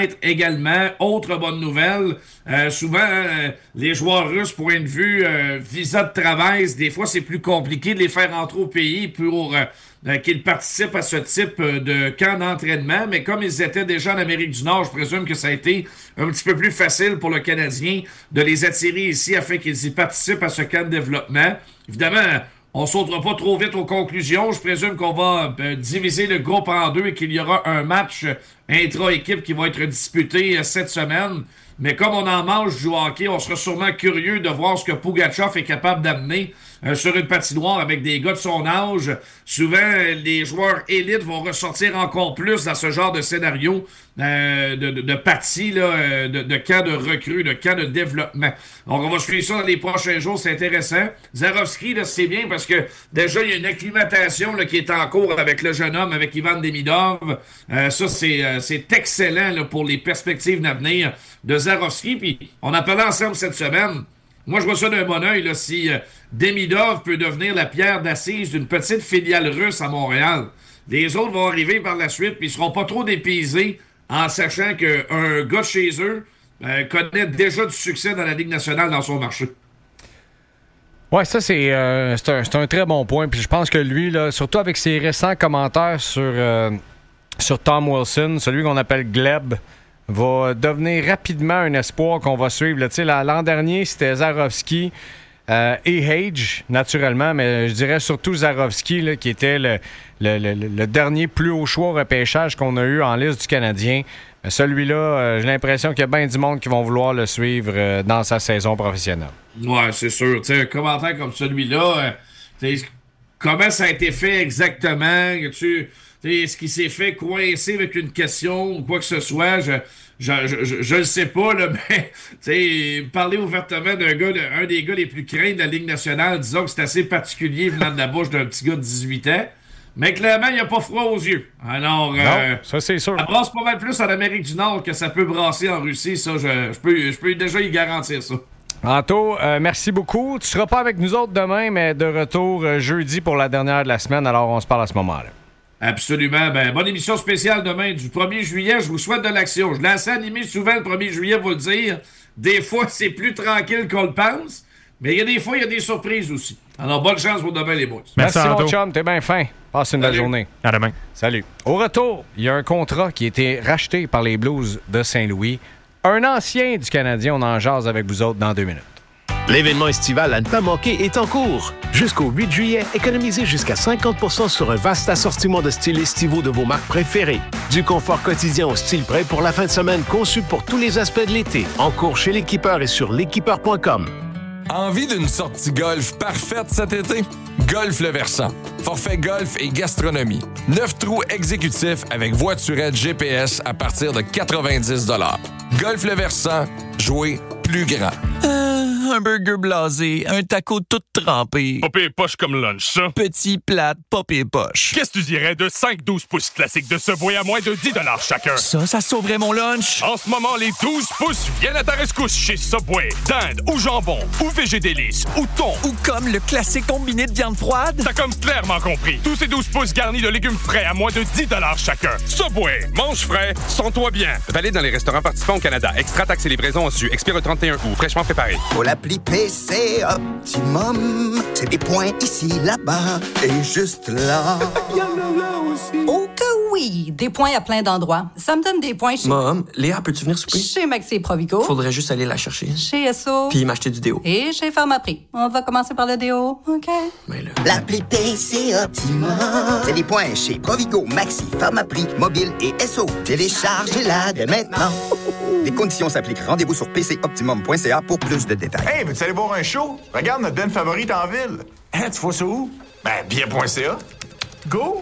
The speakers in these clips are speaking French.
fenêtres également. Autre bonne nouvelle, souvent, les joueurs russes, point de vue visa de travail, des fois, c'est plus compliqué de les faire entrer au pays pour qu'ils participent à ce type de camp d'entraînement. Mais comme ils étaient déjà en Amérique du Nord, je présume que ça a été un petit peu plus facile pour le Canadien de les attirer ici afin qu'ils y participent à ce camp de développement. Évidemment, on sautera pas trop vite aux conclusions. Je présume qu'on va diviser le groupe en deux et qu'il y aura un match intra-équipe qui va être disputé cette semaine. Mais comme on en mange du hockey, on sera sûrement curieux de voir ce que Pugachev est capable d'amener sur une patinoire avec des gars de son âge. Souvent, les joueurs élites vont ressortir encore plus dans ce genre de scénario de parties, là, de camps de recrues, de camps de développement. Donc, on va suivre ça dans les prochains jours. C'est intéressant. Zarovski, là, c'est bien parce que déjà, il y a une acclimatation là, qui est en cours avec le jeune homme, avec Ivan Demidov. Ça, c'est excellent là, pour les perspectives d'avenir de Zarovski. Puis, on en parlait ensemble cette semaine. Moi, je vois ça d'un bon œil, là, si Demidov peut devenir la pierre d'assise d'une petite filiale russe à Montréal. Les autres vont arriver par la suite, puis ils seront pas trop dépaysés en sachant qu'un gars de chez eux connaît déjà du succès dans la Ligue nationale dans son marché. Oui, ça, c'est un très bon point. Puis je pense que lui, là, surtout avec ses récents commentaires sur Tom Wilson, celui qu'on appelle Gleb, va devenir rapidement un espoir qu'on va suivre. Là, l'an dernier, c'était Zarovski et Hage, naturellement, mais je dirais surtout Zarovski, là, qui était le dernier plus haut choix au repêchage qu'on a eu en liste du Canadien. Celui-là, j'ai l'impression qu'il y a bien du monde qui vont vouloir le suivre dans sa saison professionnelle. Ouais, c'est sûr. T'sais, un commentaire comme celui-là, comment ça a été fait exactement? Est-ce qu'il s'est fait coincer avec une question ou quoi que ce soit? Je le sais pas, là, mais parler ouvertement un des gars les plus craints de la Ligue nationale, disons que c'est assez particulier venant de la bouche d'un petit gars de 18 ans. Mais clairement, il n'y a pas froid aux yeux. Alors, non, ça c'est sûr. Ça brasse pas mal plus en Amérique du Nord que ça peut brasser en Russie. Ça, je peux déjà y garantir ça. Anto, merci beaucoup. Tu seras pas avec nous autres demain, mais de retour jeudi pour la dernière de la semaine. Alors, on se parle à ce moment-là. Absolument. Bonne émission spéciale demain du 1er juillet. Je vous souhaite de l'action. Je l'ai assez animé souvent le 1er juillet, vous le dire. Des fois, c'est plus tranquille qu'on le pense. Mais il y a des fois, il y a des surprises aussi. Alors, bonne chance pour demain, les boys. Merci mon chum. T'es bien fin. Passe une belle journée. À demain. Salut. Au retour, il y a un contrat qui a été racheté par les Blues de Saint-Louis. Un ancien du Canadien, on en jase avec vous autres dans 2 minutes. L'événement estival à ne pas manquer est en cours. Jusqu'au 8 juillet, économisez jusqu'à 50% sur un vaste assortiment de styles estivaux de vos marques préférées. Du confort quotidien au style prêt pour la fin de semaine conçu pour tous les aspects de l'été. En cours chez l'équipeur et sur l'équipeur.com. Envie d'une sortie golf parfaite cet été? Golf Le Versant. Forfait golf et gastronomie. 9 trous exécutifs avec voiturette GPS à partir de 90 $. Golf Le Versant. Jouer plus grand. Un burger blasé, un taco tout trempé. Pas pire poche comme lunch, ça. Petit plate, pas pire poche. Qu'est-ce que tu dirais de 5-12 pouces classiques de Subway à moins de 10 $ chacun? Ça sauverait mon lunch. En ce moment, les 12 pouces viennent à ta rescousse chez Subway. Dinde ou jambon, ou végédélice, ou thon. Ou comme le classique combiné de viande froide. T'as comme clairement compris. Tous ces 12 pouces garnis de légumes frais à moins de 10 $ chacun. Subway, mange frais, sens-toi bien. Valide dans les restaurants participants au Canada. Extra taxes et livraison en su. Expire le 31 août. Fraîchement préparé. Pour l'appli PC Optimum, c'est des points ici, là-bas et juste là. Oh que oui! Des points à plein d'endroits. Ça me donne des points chez... Mom, Léa, peux-tu venir souper? Chez Maxi et Provigo. Faudrait juste aller la chercher. Chez Esso. Puis m'acheter du déo. Et chez Pharmaprix. On va commencer par le déo, OK? Mais là... L'appli PC Optimum, c'est des points chez Provigo, Maxi, Pharmaprix, Mobile et Esso. Téléchargez-la dès maintenant. Les conditions s'appliquent. Rendez-vous sur pcoptimum.ca pour plus de détails. Hey, veux-tu aller voir un show? Regarde notre band favorite en ville. Hein, tu vois ça où? Ben, bien.ca. Go!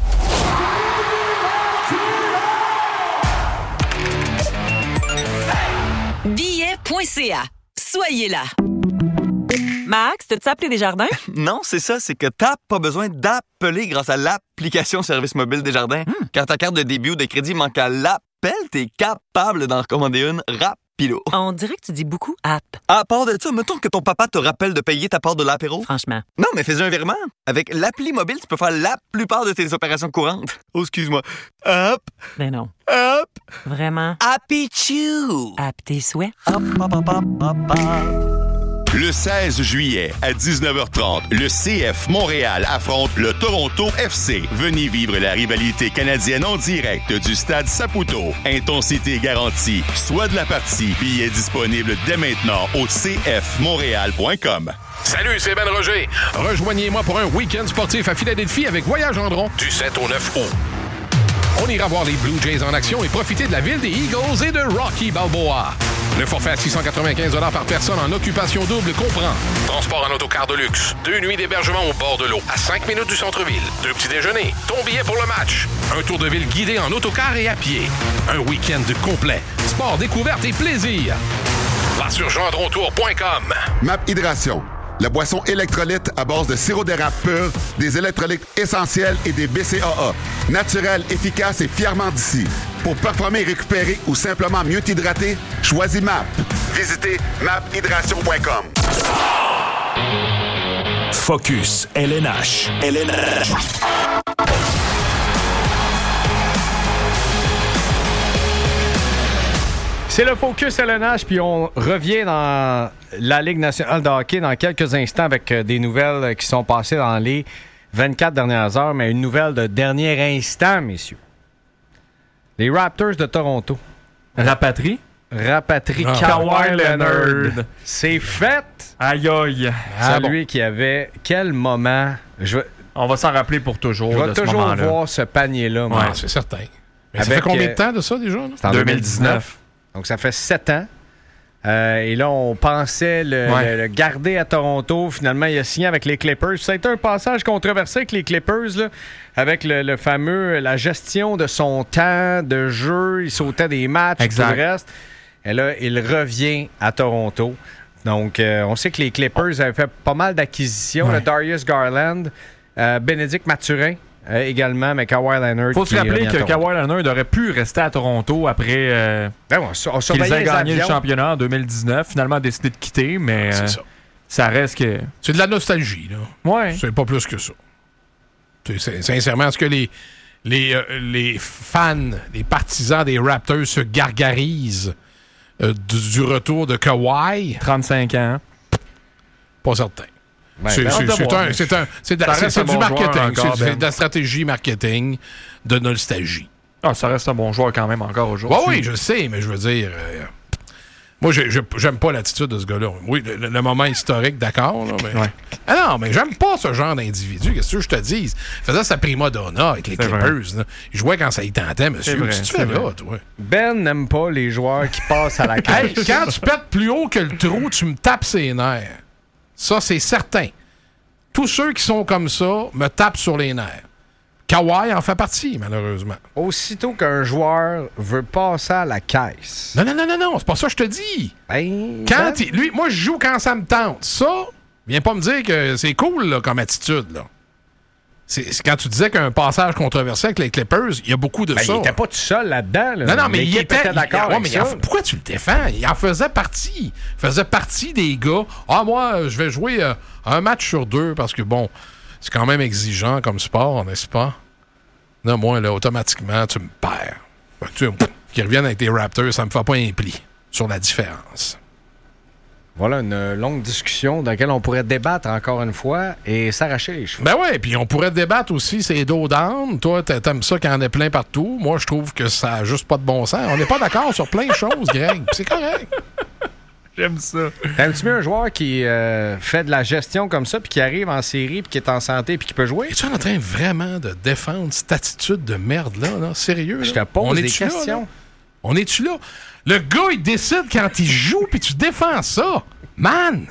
Billet.ca. Soyez là. Max, t'as-tu appelé Desjardins? Non, c'est ça, c'est que t'as pas besoin d'appeler grâce à l'application Service mobile Desjardins. Quand ta carte de débit ou de crédit manque à l'appel, t'es capable d'en recommander une rapidement. Pilot. On dirait que tu dis beaucoup app. À part de ça, mettons que ton papa te rappelle de payer ta part de l'apéro. Franchement. Non, mais fais un virement. Avec l'appli mobile, tu peux faire la plupart de tes opérations courantes. Oh, excuse-moi. Hop. Ben non. Hop. Vraiment. Happy Chew. App tes souhaits. Hop, hop, hop, hop, hop, hop. Le 16 juillet à 19h30, le CF Montréal affronte le Toronto FC. Venez vivre la rivalité canadienne en direct du stade Saputo. Intensité garantie. Soit de la partie. Billets disponibles dès maintenant au cfmontréal.com. Salut, c'est Ben Roger. Rejoignez-moi pour un week-end sportif à Philadelphie avec Voyage Gendron du 7 au 9 août. On ira voir les Blue Jays en action et profiter de la ville des Eagles et de Rocky Balboa. Le forfait à 695 $ par personne en occupation double comprend transport en autocar de luxe, 2 nuits d'hébergement au bord de l'eau, à 5 minutes du centre-ville, 2 petits déjeuners, ton billet pour le match, un tour de ville guidé en autocar et à pied, un week-end complet, sport, découverte et plaisir. Va sur gendrontour.com. Map Hydration. La boisson électrolyte à base de sirop d'érable pur, des électrolytes essentiels et des BCAA. Naturel, efficace et fièrement d'ici. Pour performer, récupérer ou simplement mieux t'hydrater, choisis MAP. Visitez maphydration.com. Focus LNH. LNH. C'est le Focus LNH, puis on revient dans la Ligue nationale de hockey dans quelques instants avec des nouvelles qui sont passées dans les 24 dernières heures, mais une nouvelle de dernier instant, messieurs. Les Raptors de Toronto. Rapatrie Kawhi Leonard. C'est fait! Aïe aïe! Celui qui avait... Quel moment... On va s'en rappeler pour toujours. Je vais toujours voir ce panier-là. Ouais, c'est certain. Mais ça fait combien de temps de ça, déjà? C'est en 2019. Donc, ça fait 7 ans. Et là, on pensait le garder à Toronto. Finalement, il a signé avec les Clippers. Ça a été un passage controversé avec les Clippers, là, avec le fameux, la gestion de son temps de jeu. Il sautait des matchs, tout le reste. Et là, il revient à Toronto. Donc, on sait que les Clippers avaient fait pas mal d'acquisitions. Ouais. Le Darius Garland, Bénédicte Mathurin. Également, mais Kawhi Leonard. Il faut se rappeler que Kawhi Leonard aurait pu rester à Toronto après qu'ils aient gagné le championnat en 2019. Finalement, a décidé de quitter, mais ça reste que... C'est de la nostalgie, là. Ouais. C'est pas plus que ça. Sincèrement, est-ce que les fans, les partisans des Raptors se gargarisent du retour de Kawhi? 35 ans. Pas certain. C'est du marketing. C'est de la stratégie marketing de nostalgie. Ah, ça reste un bon joueur quand même encore aujourd'hui. Oui, je sais, mais je veux dire... moi, j'aime pas l'attitude de ce gars-là. Oui, le moment historique, d'accord. Là, mais... Ah non, mais j'aime pas ce genre d'individu. Qu'est-ce que je te dis? Il faisait sa prima donna avec les Clippers. Là. Il jouait quand ça y tentait, monsieur. Qu'est-ce que tu fais là, toi? Ben n'aime pas les joueurs qui passent à la caisse. Hey, quand tu pètes plus haut que le trou, tu me tapes ses nerfs. Ça, c'est certain. Tous ceux qui sont comme ça me tapent sur les nerfs. Kawhi en fait partie, malheureusement. Aussitôt qu'un joueur veut passer à la caisse. Non, c'est pas ça que je te dis. Moi, je joue quand ça me tente. Ça, viens pas me dire que c'est cool là, comme attitude. Là. C'est quand tu disais qu'un passage controversé avec les Clippers, il y a beaucoup de ça. Il était pas tout seul là-dedans. Là. Non, mais il était d'accord. Pourquoi tu le défends? Il en faisait partie. Il faisait partie des gars. Ah, moi, je vais jouer un match sur 2 parce que, bon, c'est quand même exigeant comme sport, n'est-ce pas? Non, moi, là, automatiquement, tu me perds. Qu'ils reviennent avec tes Raptors, ça me fait pas un pli sur la différence. Voilà une longue discussion dans laquelle on pourrait débattre encore une fois et s'arracher les cheveux. Ben ouais, puis on pourrait débattre aussi ces dos down. Toi, t'aimes ça qu'il y en ait plein partout. Moi, je trouve que ça n'a juste pas de bon sens. On n'est pas d'accord sur plein de choses, Greg. C'est correct. J'aime ça. T'aimes-tu mieux un joueur qui fait de la gestion comme ça puis qui arrive en série puis qui est en santé puis qui peut jouer? Es-tu en train vraiment de défendre cette attitude de merde-là? Sérieux? Là? Je te pose des questions. Là? On est-tu là? Le gars, il décide quand il joue, puis tu défends ça. Man!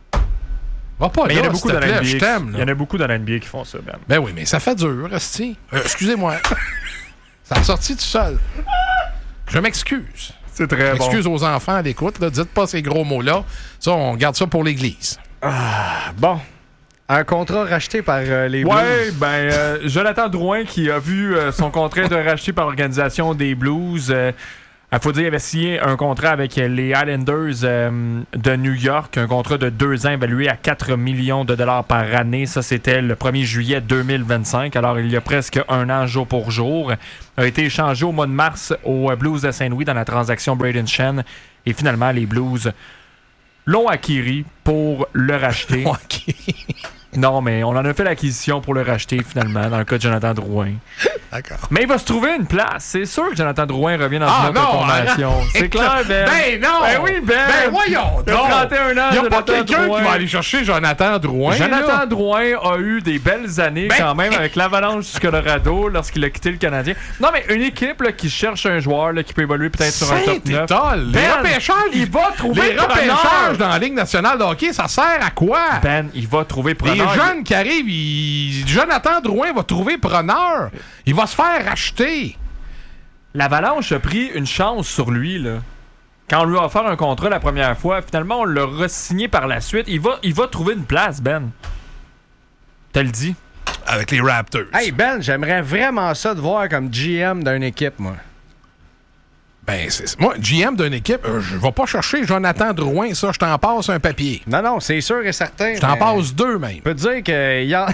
Va pas là, il y en a beaucoup dans la NBA. Je t'aime. Il y en a beaucoup dans la NBA qui font ça, Ben. Ben oui, mais ça fait dur, Esti. Excusez-moi. Ça a sorti tout seul. Je m'excuse. C'est très bon. Excuse aux enfants à l'écoute. Là. Dites pas ces gros mots-là. Ça, on garde ça pour l'Église. Bon. Un contrat racheté par les Blues. Oui, Jonathan Drouin qui a vu son contrat être racheté par l'organisation des Blues... Il faut dire qu'il avait signé un contrat avec les Islanders de New York, un contrat de 2 ans évalué à 4 millions de dollars par année. Ça, c'était le 1er juillet 2025. Alors, il y a presque 1 an jour pour jour. Il a été échangé au mois de mars aux Blues de Saint-Louis dans la transaction Braden Shen. Et finalement, les Blues l'ont acquis pour le racheter. Non, mais on en a fait l'acquisition pour le racheter finalement, dans le cas de Jonathan Drouin. D'accord. Mais il va se trouver une place. C'est sûr que Jonathan Drouin revient dans une autre formation. C'est clair, Ben. Ben non! Ben oui, Ben! Ben voyons donc! Il a 31 ans, Il n'y a Jonathan pas quelqu'un Drouin. qui va aller chercher Jonathan Drouin. Jonathan Drouin a eu des belles années quand même avec l'Avalanche du Colorado lorsqu'il a quitté le Canadien. Non, mais une équipe là, qui cherche un joueur là, qui peut évoluer peut-être sur un top 9. Les repêchages, il va trouver les repêchages dans la Ligue nationale de hockey, ça sert à quoi? Ben, il va trouver preneur. Les jeunes qui arrivent, Jonathan Drouin va trouver preneur. Il va se faire racheter. L'Avalanche a pris une chance sur lui, là. Quand on lui a offert un contrat la première fois, finalement, on l'a re-signé par la suite. Il va trouver une place, Ben. T'as le dit. Avec les Raptors. Hey, Ben, j'aimerais vraiment ça de voir comme GM d'une équipe, moi. Ben, moi, GM d'une équipe, je vais pas chercher Jonathan Drouin, ça, je t'en passe un papier. Non, c'est sûr et certain. Je t'en passe 2, même. Je peux te dire qu'il y a...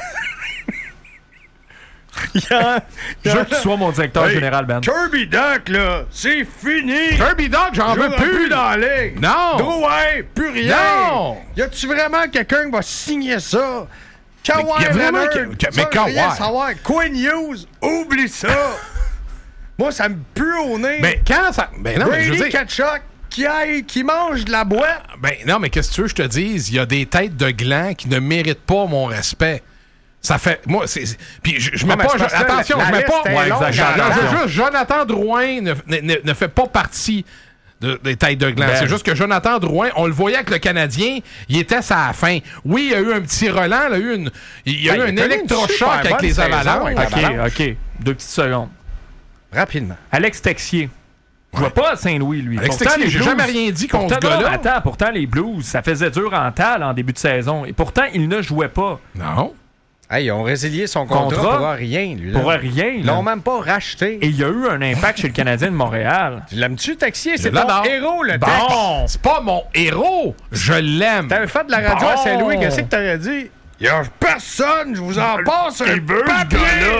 Je veux que tu sois mon directeur général, Ben. Kirby Duck, là, c'est fini! Kirby Duck, j'en veux plus dans la ligue! Non! Drouin, plus rien! Non! Y a-tu vraiment quelqu'un qui va signer ça? Kawhi vraiment Leonard, mais Kawhi. rien savoir. Quinn Hughes, oublie ça! Moi, ça me pue au nez! Mais quand ça... Ben non, mais je veux Brady dire... Tkachuk, qui mange de la boîte! Ben non, mais qu'est-ce que tu veux que je te dise? Il y a des têtes de gland qui ne méritent pas mon respect. Ça fait... Moi, c'est... Puis je mets pas... Attention, je mets pas... Juste Jonathan Drouin ne fait pas partie des têtes de gland. C'est juste que Jonathan Drouin, on le voyait avec le Canadien, il était à la fin. Oui, il y a eu un petit relan, il y a eu un électrochoc avec les Avalanches. OK. 2 petites secondes. Rapidement. Alex Texier. Je vois pas à Saint-Louis, lui. Alex Texier, j'ai jamais rien dit contre ce gars-là. Attends, pourtant, les Blues, ça faisait dur en tal en début de saison. Et pourtant, il ne jouait pas. Non. Hey, ils ont résilié son contrat pour rien, lui. Pour rien. Ils l'ont même pas racheté. Et il y a eu un impact chez le Canadien de Montréal. L'aimes-tu, Texier? C'est ton héros, le Tex. Bon, c'est pas mon héros. Je l'aime. T'avais fait de la radio à Saint-Louis, qu'est-ce que t'aurais dit? Il y a personne, je vous en passe un papier!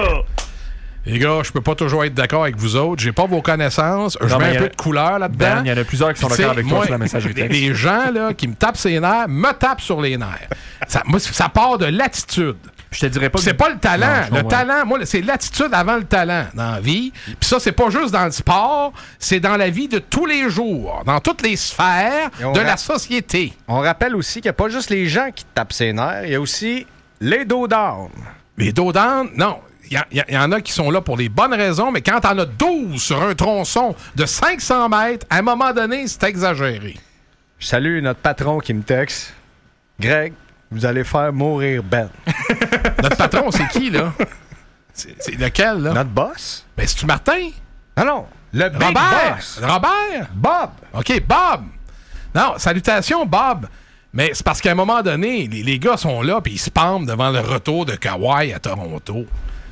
Les gars, je peux pas toujours être d'accord avec vous autres. J'ai pas vos connaissances. Je mets un peu de couleur là-dedans. Ben, il y en a plusieurs qui sont d'accord avec toi sur la messagerie texte. Les gens là, qui me tapent ses nerfs me tapent sur les nerfs. Ça part de l'attitude. Je te dirais pas c'est pas le talent. Le talent, moi, c'est l'attitude avant le talent dans la vie. Puis ça, c'est pas juste dans le sport, c'est dans la vie de tous les jours, dans toutes les sphères de la société. On rappelle aussi qu'il n'y a pas juste les gens qui te tapent ses nerfs, il y a aussi les dos down. Les dos down, non. Il y en a qui sont là pour les bonnes raisons, mais quand t'en as 12 sur un tronçon de 500 mètres, à un moment donné, c'est exagéré. Je salue notre patron qui me texte. Greg, vous allez faire mourir Ben. Notre patron, c'est qui, là? C'est lequel, là? Notre boss? Ben, c'est-tu Martin? Non. Le big Robert. boss. Robert? Bob. OK, Bob. Non, salutations, Bob. Mais c'est parce qu'à un moment donné, les gars sont là puis ils se pendent devant le retour de Kawhi à Toronto.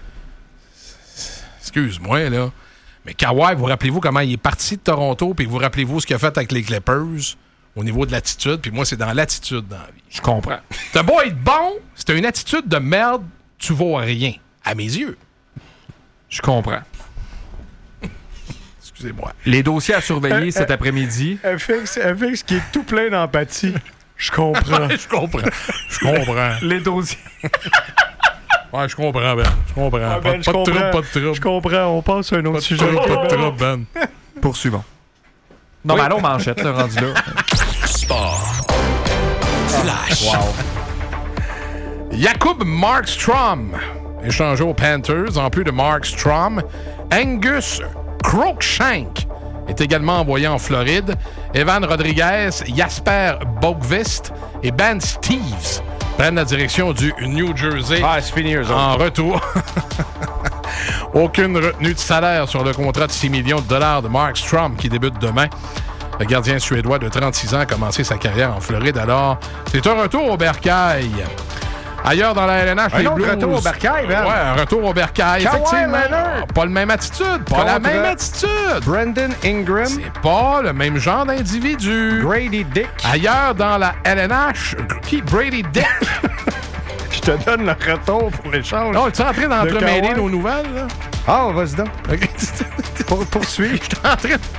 Excuse-moi, là. Mais Kawhi, vous rappelez-vous comment il est parti de Toronto puis vous rappelez-vous ce qu'il a fait avec les Clippers au niveau de l'attitude? Puis moi, c'est dans l'attitude dans la vie. Je comprends. T'as beau être bon, c'est une attitude de merde, tu vaux rien. À mes yeux. Je comprends. Excusez-moi. Les dossiers à surveiller cet après-midi. FX qui est tout plein d'empathie. Je comprends. Je comprends. Les dossiers. Ouais, je comprends, Ben. Je comprends. Ouais, Ben, pas de trouble. Je comprends. On passe à un autre sujet. Pas de trouble, Ben. Poursuivons. Non, mais allons manchette, là, rendu là. Sport. Flash. Wow. Jakub Markstrom, échangé aux Panthers. En plus de Markstrom, Angus Cruikshank est également envoyé en Floride. Evan Rodriguez, Jasper Bogvist et Ben Steeves prennent la direction du New Jersey. C'est fini, eux autres. En retour. Aucune retenue de salaire sur le contrat de 6 millions de dollars de Markstrom qui débute demain. Le gardien suédois de 36 ans a commencé sa carrière en Floride, alors c'est un retour au bercail. Ailleurs dans la LNH, les Blues... Un retour au bercail, Ben. Ouais, un retour au bercail, effectivement. Pas le même attitude. Pas la même attitude. Brandon Ingram. C'est pas le même genre d'individu. Grady Dick. Ailleurs dans la LNH... Qui? Brady Dick? Je te donne le retour pour l'échange. Oh, tu es en train d'entremêler nos nouvelles, là? Ah, vas-y donc. Poursuis. Je suis en train de...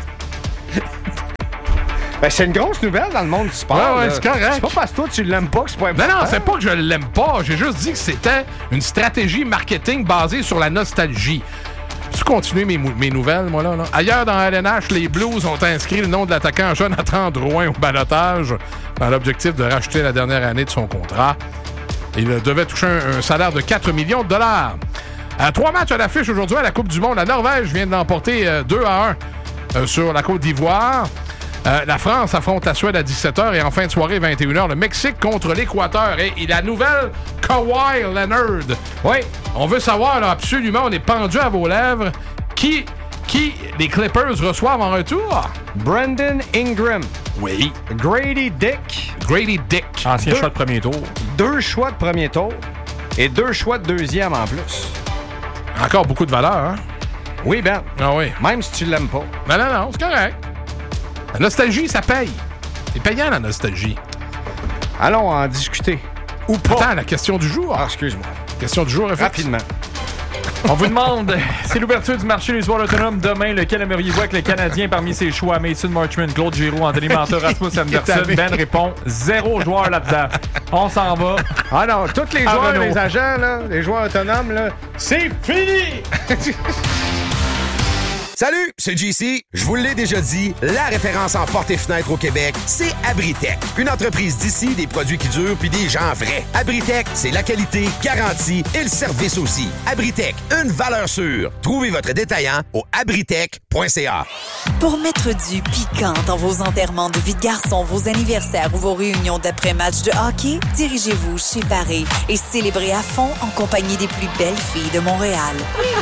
Ben, c'est une grosse nouvelle dans le monde du sport. Ouais, c'est correct. C'est pas parce que toi, tu l'aimes pas que c'est pas important. Non, c'est pas que je l'aime pas. J'ai juste dit que c'était une stratégie marketing basée sur la nostalgie. Tu continues mes nouvelles, moi, là? Ailleurs dans la LNH, les Blues ont inscrit le nom de l'attaquant Jonathan Drouin au ballottage dans l'objectif de racheter la dernière année de son contrat. Il devait toucher un salaire de 4 millions de dollars. 3 matchs à l'affiche aujourd'hui à la Coupe du Monde. La Norvège vient de l'emporter 2-1 sur la Côte d'Ivoire. La France affronte la Suède à 17h et en fin de soirée, 21h, le Mexique contre l'Équateur. Et la nouvelle Kawhi Leonard. Oui, on veut savoir là, absolument, on est pendu à vos lèvres, qui les Clippers reçoivent en retour? Brandon Ingram. Oui. Grady Dick. Ancien choix de premier tour. 2 choix de premier tour et 2 choix de deuxième en plus. Encore beaucoup de valeur, hein? Oui, Ben. Ah oui. Même si tu l'aimes pas. Non, c'est correct. La nostalgie, ça paye. C'est payant, la nostalgie. Allons en discuter. Ou pas. Attends, la question du jour. Ah, excuse-moi. Question du jour, rapidement. On vous demande, c'est l'ouverture du marché des joueurs autonomes demain. Lequel aimeriez-vous avec les Canadiens parmi ses choix? Mason Marchment, Claude Giroux, Anthony Manta, Rasmus Anderson. Ben répond, 0 joueur là-dedans. On s'en va. Ah non, tous les joueurs, les agents, là, les joueurs autonomes, là, c'est fini! Salut, c'est JC. Je vous l'ai déjà dit, la référence en portes et fenêtres au Québec, c'est Abritech. Une entreprise d'ici, des produits qui durent puis des gens vrais. Abritech, c'est la qualité, garantie et le service aussi. Abritech, une valeur sûre. Trouvez votre détaillant au abritech.ca. Pour mettre du piquant dans vos enterrements de vie de garçon, vos anniversaires ou vos réunions d'après-match de hockey, dirigez-vous chez Paris et célébrez à fond en compagnie des plus belles filles de Montréal.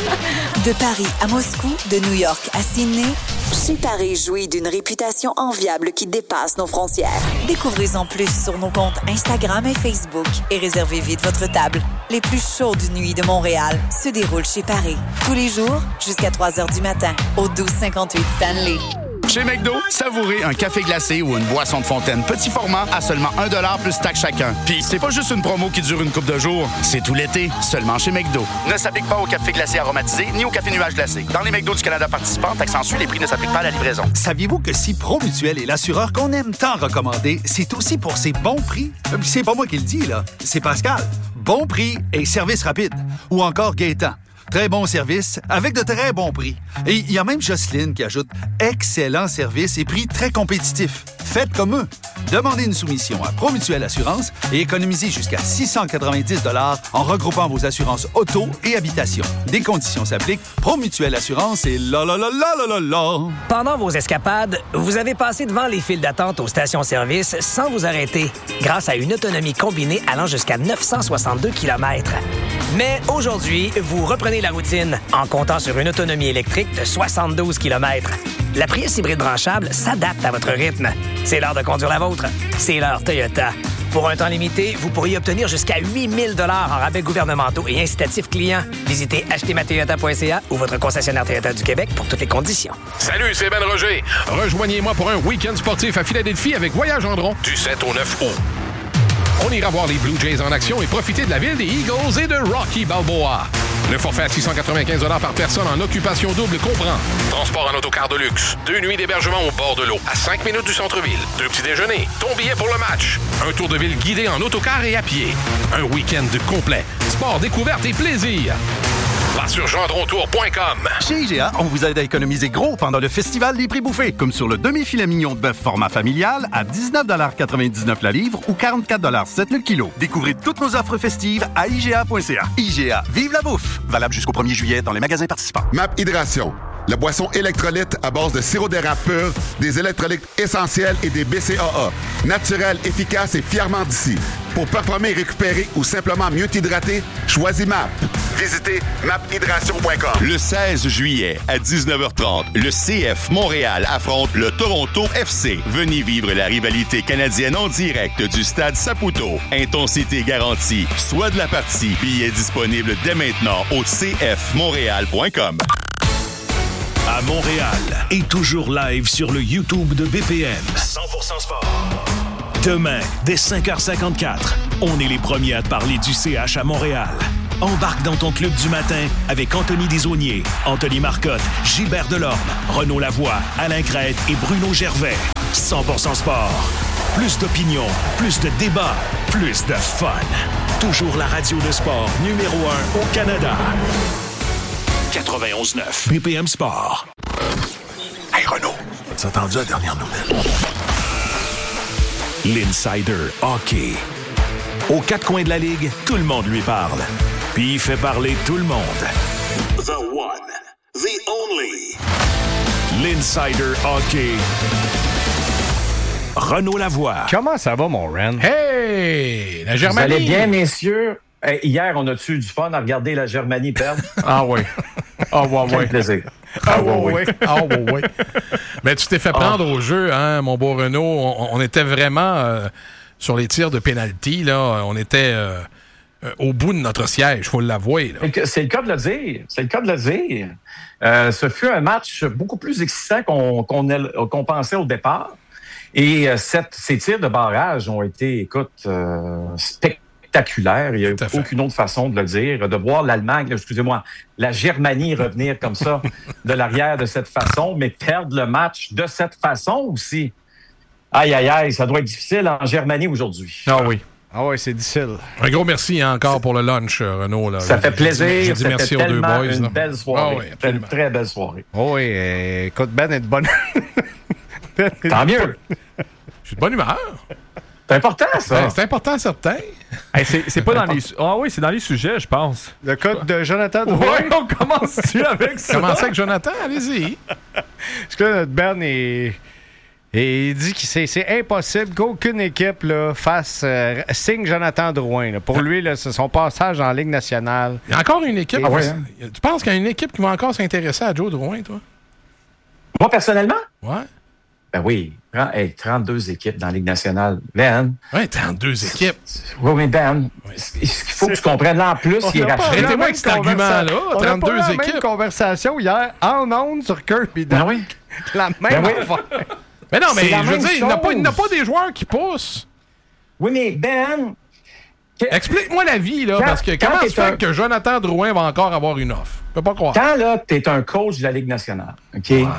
De Paris à Moscou, de New York à Sydney, chez Paris jouit d'une réputation enviable qui dépasse nos frontières. Découvrez-en plus sur nos comptes Instagram et Facebook et réservez vite votre table. Les plus chaudes nuits de Montréal se déroulent chez Paris. Tous les jours, jusqu'à 3h du matin, au 1258 Stanley. Chez McDo, savourez un café glacé ou une boisson de fontaine petit format à seulement 1$ plus taxe chacun. Puis c'est pas juste une promo qui dure une couple de jours, c'est tout l'été, seulement chez McDo. Ne s'applique pas au café glacé aromatisé ni au café nuage glacé. Dans les McDo du Canada participants, taxe en les prix ne s'appliquent pas à la livraison. Saviez-vous que si Promutuel est l'assureur qu'on aime tant recommander, c'est aussi pour ses bons prix? C'est pas moi qui le dis, là. C'est Pascal. Bon prix et service rapide. Ou encore Gaétan. Très bon service, avec de très bons prix. Et il y a même Jocelyne qui ajoute « Excellent service et prix très compétitifs. Faites comme eux. » Demandez une soumission à Promutuel Assurance et économisez jusqu'à 690 $ en regroupant vos assurances auto et habitation. Des conditions s'appliquent. Promutuel Assurance et la. Pendant vos escapades, vous avez passé devant les files d'attente aux stations-service sans vous arrêter, grâce à une autonomie combinée allant jusqu'à 962 km. Mais aujourd'hui, vous reprenez la routine en comptant sur une autonomie électrique de 72 km. La Prius hybride branchable s'adapte à votre rythme. C'est l'heure de conduire la vôtre. C'est l'heure Toyota. Pour un temps limité, vous pourriez obtenir jusqu'à 8 000 $ en rabais gouvernementaux et incitatifs clients. Visitez achetezmatoyota.ca ou votre concessionnaire Toyota du Québec pour toutes les conditions. Salut, c'est Ben Roger. Rejoignez-moi pour un week-end sportif à Philadelphie avec Voyage Gendron du 7 au 9 août. On ira voir les Blue Jays en action et profiter de la ville des Eagles et de Rocky Balboa. Le forfait à 695 $ par personne en occupation double comprend transport en autocar de luxe, 2 nuits d'hébergement au bord de l'eau, à 5 minutes du centre-ville, 2 petits déjeuners, ton billet pour le match, un tour de ville guidé en autocar et à pied, un week-end complet, sport, découverte et plaisir. Va sur gendrontour.com. Chez IGA, on vous aide à économiser gros pendant le festival des prix bouffés, comme sur le demi-filet mignon de bœuf format familial à 19,99 $ la livre ou 44,7 $ le kilo. Découvrez toutes nos offres festives à IGA.ca. IGA, vive la bouffe! Valable jusqu'au 1er juillet dans les magasins participants. MAP Hydration, la boisson électrolyte à base de sirop d'érable pur, des électrolytes essentiels et des BCAA. Naturel, efficace et fièrement d'ici. Pour performer et récupérer ou simplement mieux t'hydrater, choisis MAP. Visitez maphydration.com. Le 16 juillet à 19h30, le CF Montréal affronte le Toronto FC. Venez vivre la rivalité canadienne en direct du stade Saputo. Intensité garantie. Soit de la partie. Billets disponibles dès maintenant au cfmontréal.com. À Montréal et toujours live sur le YouTube de BPM. 100% sport. Demain, dès 5h54, on est les premiers à te parler du CH à Montréal. Embarque dans ton club du matin avec Anthony Desaulniers, Anthony Marcotte, Gilbert Delorme, Renaud Lavoie, Alain Crête et Bruno Gervais. 100% sport. Plus d'opinion, plus de débats, plus de fun. Toujours la radio de sport numéro 1 au Canada. 91.9 BPM Sport. Hey Renaud, t'as entendu la dernière nouvelle? L'Insider Hockey. Aux quatre coins de la Ligue, tout le monde lui parle. Puis il fait parler tout le monde. The one, the only. L'Insider Hockey. Renaud Lavoie. Comment ça va, mon Ren? Hey! La Germanie! Vous allez bien, messieurs? Hier, on a-tu eu du fun à regarder la Germanie perdre? Ah oui. Ah ouais, Quel ouais. plaisir. Ah ouais. Ah ouais. Mais tu t'es fait prendre au jeu, hein, mon beau Renaud. On était vraiment sur les tirs de pénalty, là. On était au bout de notre siège, faut l'avouer. Là. C'est le cas de le dire. C'est le cas de le dire. Ce fut un match beaucoup plus excitant qu'on pensait au départ. Et ces tirs de barrage ont été, écoute, spectaculaires. Il n'y a aucune autre façon de le dire. De voir l'Allemagne, excusez-moi, la Germanie revenir comme ça de l'arrière de cette façon, mais perdre le match de cette façon aussi. Aïe, aïe, aïe, ça doit être difficile en Germanie aujourd'hui. Ah oui. Ah oui, c'est difficile. Un gros merci encore pour le lunch, Renaud. Là. Ça fait plaisir. J'ai dit merci aux deux boys. Une belle soirée. Ah oui, c'était une très belle soirée. Oh oui, écoute, Ben est de bonne... Tant mieux. Je suis de bonne humeur. C'est important, ça. Ben, c'est important, certain. Hey, c'est pas dans les... Ah oui, c'est dans les sujets, je pense. Le code de Jonathan Drouin. Oui, on commence-tu avec ça? Commencez avec Jonathan, allez-y. Parce que là, notre Ben est... Et il dit que c'est impossible qu'aucune équipe là, signe Jonathan Drouin. Là. Pour lui, là, c'est son passage en Ligue nationale. Il y a encore une équipe. Ouais. Tu penses qu'il y a une équipe qui va encore s'intéresser à Joe Drouin, toi? Moi, personnellement? Ouais. Ben oui. 32 équipes dans la Ligue nationale. Ben. Oui, 32 équipes. Oui, mais Ben, il faut que tu comprennes là en plus, il est racheté. Arrêtez-moi avec cet argument-là. 32 on a pas équipes. la même conversation hier en ondes sur Kirby. Ben oui. La même affaire. Mais non, mais je veux dire, il n'a pas des joueurs qui poussent. Oui, mais Ben... Explique-moi la vie, là, parce que comment se fait que Jonathan Drouin va encore avoir une offre? Je peux pas croire. Quand, là, t'es un coach de la Ligue nationale, OK? Ouais.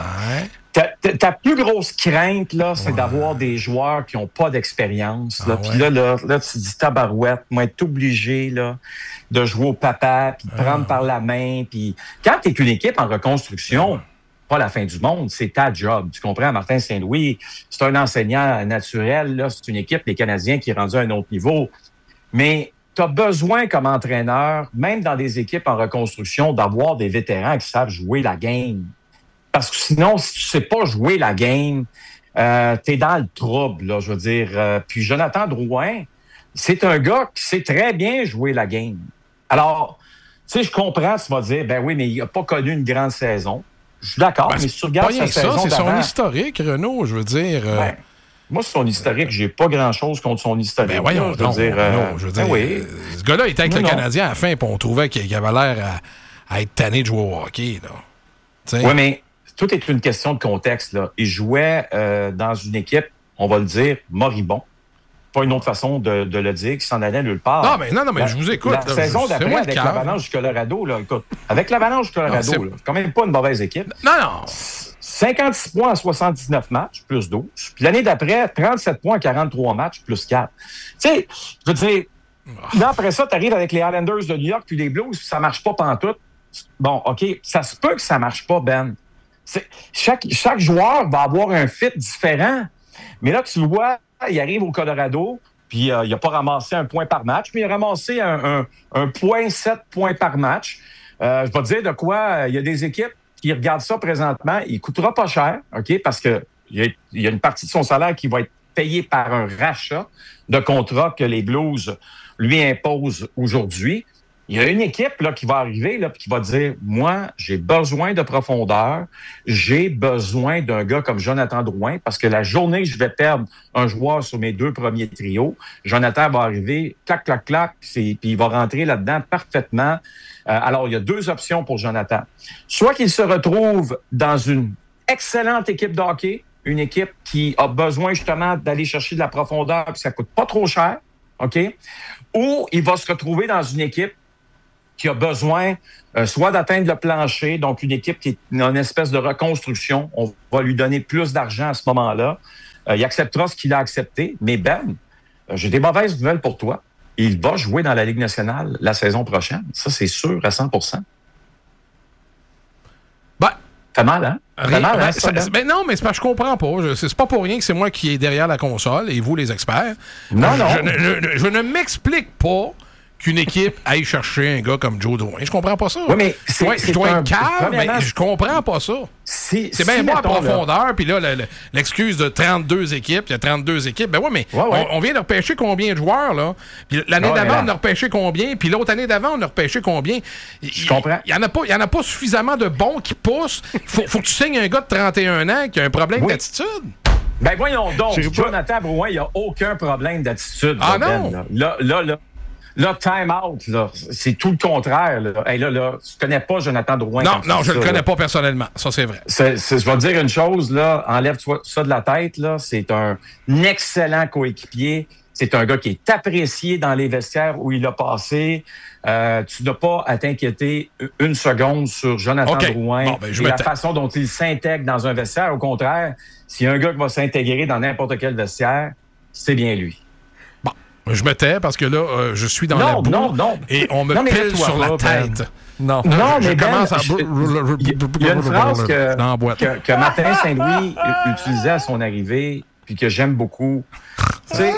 Ta plus grosse crainte, là, c'est d'avoir des joueurs qui n'ont pas d'expérience. Puis là, tu te dis, tabarouette, moi, être obligé, là, de jouer au papa, puis de prendre par la main. Puis quand t'es une équipe en reconstruction... pas la fin du monde, c'est ta job. Tu comprends, Martin Saint-Louis, c'est un enseignant naturel, là, c'est une équipe, les Canadiens, qui est rendue à un autre niveau. Mais tu as besoin, comme entraîneur, même dans des équipes en reconstruction, d'avoir des vétérans qui savent jouer la game. Parce que sinon, si tu sais pas jouer la game, t'es dans le trouble, là, je veux dire. Puis Jonathan Drouin, c'est un gars qui sait très bien jouer la game. Alors, tu sais, je comprends, tu vas dire, ben oui, mais il a pas connu une grande saison. Je suis d'accord, mais si tu regardes sa saison c'est d'avant... son historique, Renaud, je veux dire... Moi, c'est son historique. J'ai pas grand-chose contre son historique. Ben voyons, je veux dire... oui. Ce gars-là était avec le Canadien à la fin, puis on trouvait qu'il avait l'air à être tanné de jouer au hockey. Oui, mais tout est une question de contexte. Là. Il jouait dans une équipe, on va le dire, moribond. Pas une autre façon de le dire, qui s'en allait nulle part. Non, mais je vous écoute. La saison d'après, avec l'Avalanche du Colorado, là, écoute, avec l'Avalanche du Colorado, c'est quand même pas une mauvaise équipe. Non. 56 points en 79 matchs, plus 12. Puis l'année d'après, 37 points en 43 matchs, plus 4. Tu sais, je veux dire, là, après ça, tu arrives avec les Islanders de New York puis les Blues, puis ça marche pas pantoute. Bon, OK, ça se peut que ça marche pas, Ben. Chaque joueur va avoir un fit différent. Mais là, tu le vois, il arrive au Colorado, puis il n'a pas ramassé un point par match, mais il a ramassé un point 7 points par match. Je vais te dire de quoi, il y a des équipes qui regardent ça présentement. Il ne coûtera pas cher, OK, parce que il y a une partie de son salaire qui va être payé par un rachat de contrat que les Blues lui imposent aujourd'hui. Il y a une équipe là, qui va arriver là, qui va dire « Moi, j'ai besoin de profondeur, j'ai besoin d'un gars comme Jonathan Drouin, parce que la journée que je vais perdre un joueur sur mes 2 premiers trios, Jonathan va arriver, clac, clac, clac, puis il va rentrer là-dedans parfaitement. » Alors, il y a 2 options pour Jonathan. Soit qu'il se retrouve dans une excellente équipe de hockey, une équipe qui a besoin justement d'aller chercher de la profondeur, puis ça coûte pas trop cher, OK? Ou il va se retrouver dans une équipe qui a besoin soit d'atteindre le plancher, donc une équipe qui est une espèce de reconstruction. On va lui donner plus d'argent à ce moment-là. Il acceptera ce qu'il a accepté. Mais Ben, j'ai des mauvaises nouvelles pour toi. Il va jouer dans la Ligue nationale la saison prochaine. Ça, c'est sûr à 100%. T'as mal, hein? T'as mal, hein? Mais non, mais c'est parce que je comprends pas. C'est pas pour rien que c'est moi qui est derrière la console et vous, les experts. Non. Je ne m'explique pas qu'une équipe aille chercher un gars comme Joe Drouin. Je comprends pas ça. Oui, mais je dois être calme, mais je comprends pas ça. C'est bien bon en profondeur, puis là, l'excuse de 32 équipes, il y a 32 équipes. Ben oui, mais on vient de repêcher combien de joueurs, là? Puis l'année d'avant, on a repêché combien? Puis l'autre année d'avant, on a repêché combien? Je comprends. Il y en a pas suffisamment de bons qui poussent. Faut que tu signes un gars de 31 ans qui a un problème d'attitude. Ben voyons donc, Jonathan Drouin, il n'y a aucun problème d'attitude. Ah non? Là, time out, là, c'est tout le contraire. Là. Hey, là, tu connais pas Jonathan Drouin. Non, je le connais pas personnellement. Ça, c'est vrai. Je vais te dire une chose, là, enlève-toi ça de la tête. Là. C'est un excellent coéquipier. C'est un gars qui est apprécié dans les vestiaires où il a passé. Tu n'as pas à t'inquiéter une seconde sur Jonathan Drouin et la façon dont il s'intègre dans un vestiaire. Au contraire, s'il y a un gars qui va s'intégrer dans n'importe quel vestiaire, c'est bien lui. Je me tais parce que là, je suis dans la boue et on me pile sur la tête. Non, mais commence à... Il y a une phrase que Martin Saint-Louis utilisait à son arrivée puis que j'aime beaucoup. Tu sais,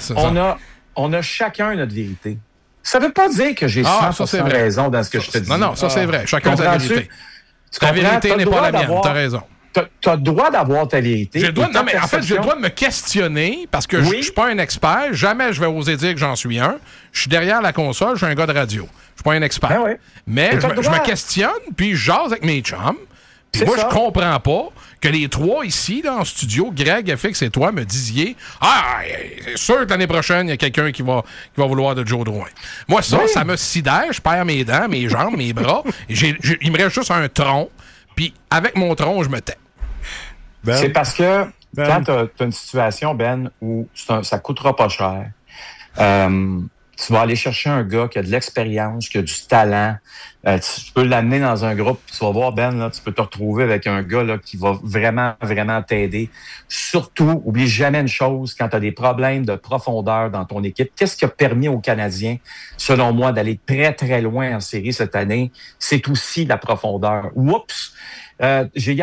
on a chacun notre vérité. Ça veut pas dire que j'ai 100% raison dans ce que je te dis. Non, ça c'est vrai. Chacun sa vérité. Ta vérité n'est pas la mienne. T'as raison. T'as le droit d'avoir ta vérité. J'ai le droit de me questionner parce que je suis pas un expert. Jamais je vais oser dire que j'en suis un. Je suis derrière la console, je suis un gars de radio. Je suis pas un expert. Mais je me questionne, puis je jase avec mes chums. Puis moi, je comprends pas que les 3 ici, là, en studio, Greg, FX et toi, me disiez « Ah, c'est sûr que l'année prochaine, il y a quelqu'un qui va vouloir de Joe Drouin. » Moi, ça me sidère. Je perds mes dents, mes jambes, mes bras. Il me reste juste un tronc. Puis avec mon tronc, je me tais. C'est parce que quand tu as une situation, Ben, où ça coûtera pas cher, tu vas aller chercher un gars qui a de l'expérience, qui a du talent. Tu peux l'amener dans un groupe. Tu vas voir, Ben, là, tu peux te retrouver avec un gars là, qui va vraiment, vraiment t'aider. Surtout, oublie jamais une chose, quand tu as des problèmes de profondeur dans ton équipe, qu'est-ce qui a permis aux Canadiens, selon moi, d'aller très, très loin en série cette année? C'est aussi la profondeur. Oups! J'ai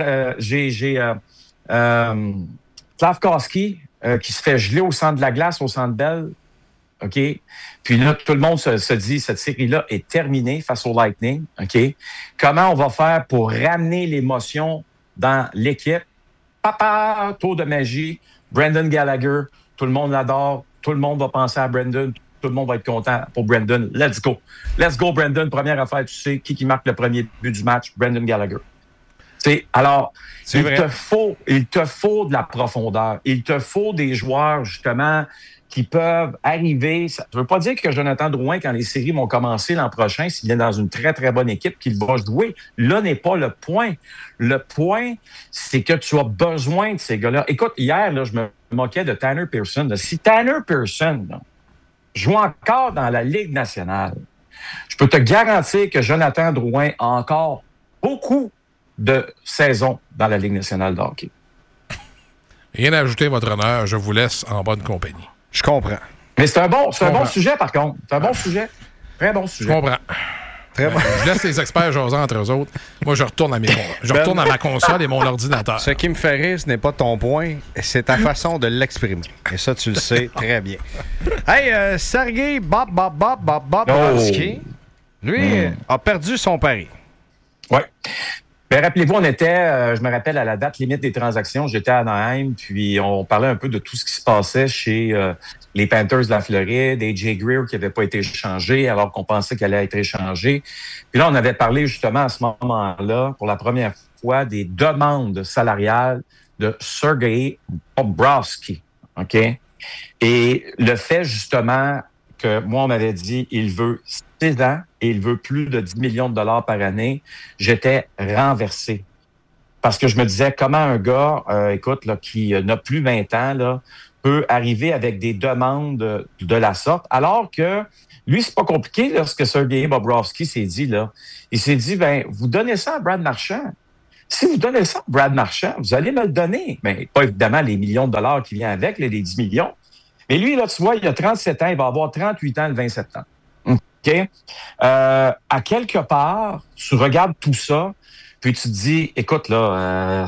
Slavkovski qui se fait geler au centre de la glace, au Centre Bell. OK? Puis là, tout le monde se dit, cette série-là est terminée face au Lightning. OK? Comment on va faire pour ramener l'émotion dans l'équipe? Papa, tour de magie, Brendan Gallagher, tout le monde l'adore, tout le monde va penser à Brendan, tout le monde va être content pour Brendan. Let's go. Let's go, Brendan. Première affaire, tu sais, qui marque le premier but du match? Brendan Gallagher. Alors, il te faut de la profondeur. Il te faut des joueurs, justement, qui peuvent arriver. Ça ne veut pas dire que Jonathan Drouin, quand les séries vont commencer l'an prochain, s'il est dans une très, très bonne équipe, qu'il va jouer. Là n'est pas le point. Le point, c'est que tu as besoin de ces gars-là. Écoute, hier, là, je me moquais de Tanner Pearson. Là. Si Tanner Pearson joue encore dans la Ligue nationale, je peux te garantir que Jonathan Drouin a encore beaucoup de saison dans la Ligue nationale de hockey. Rien à ajouter, votre honneur. Je vous laisse en bonne compagnie. Je comprends. Mais c'est un bon sujet, par contre. C'est un bon sujet. Très bon sujet. Je comprends. Très bon. Je laisse les experts jaser entre eux autres. Moi, je retourne à ma console et mon ordinateur. Ce qui me fait rire, ce n'est pas ton point, c'est ta façon de l'exprimer. Et ça, tu le sais très bien. Hey, Sergei Bobrovsky, lui, a perdu son pari. Ouais. Ben, rappelez-vous, on était, je me rappelle, à la date limite des transactions, j'étais à Anaheim, puis on parlait un peu de tout ce qui se passait chez les Panthers de la Floride, AJ Greer qui n'avait pas été échangé alors qu'on pensait qu'elle allait être échangé. Puis là, on avait parlé justement à ce moment-là, pour la première fois, des demandes salariales de Sergei Bobrovsky. OK? Et le fait, justement, que moi, on m'avait dit, il veut 6 ans et il veut plus de 10 millions de dollars par année, j'étais renversé. Parce que je me disais, comment un gars, écoute, là, qui n'a plus 20 ans, là, peut arriver avec des demandes de la sorte, alors que lui, c'est pas compliqué, là, ce que Sergei Bobrovsky s'est dit, là. Il s'est dit, ben, vous donnez ça à Brad Marchand. Si vous donnez ça à Brad Marchand, vous allez me le donner. Mais pas évidemment les millions de dollars qui viennent avec, les 10 millions. Mais lui, là, tu vois, il a 37 ans, il va avoir 38 ans le 20 septembre. OK? À quelque part, tu regardes tout ça, puis tu te dis, écoute, là,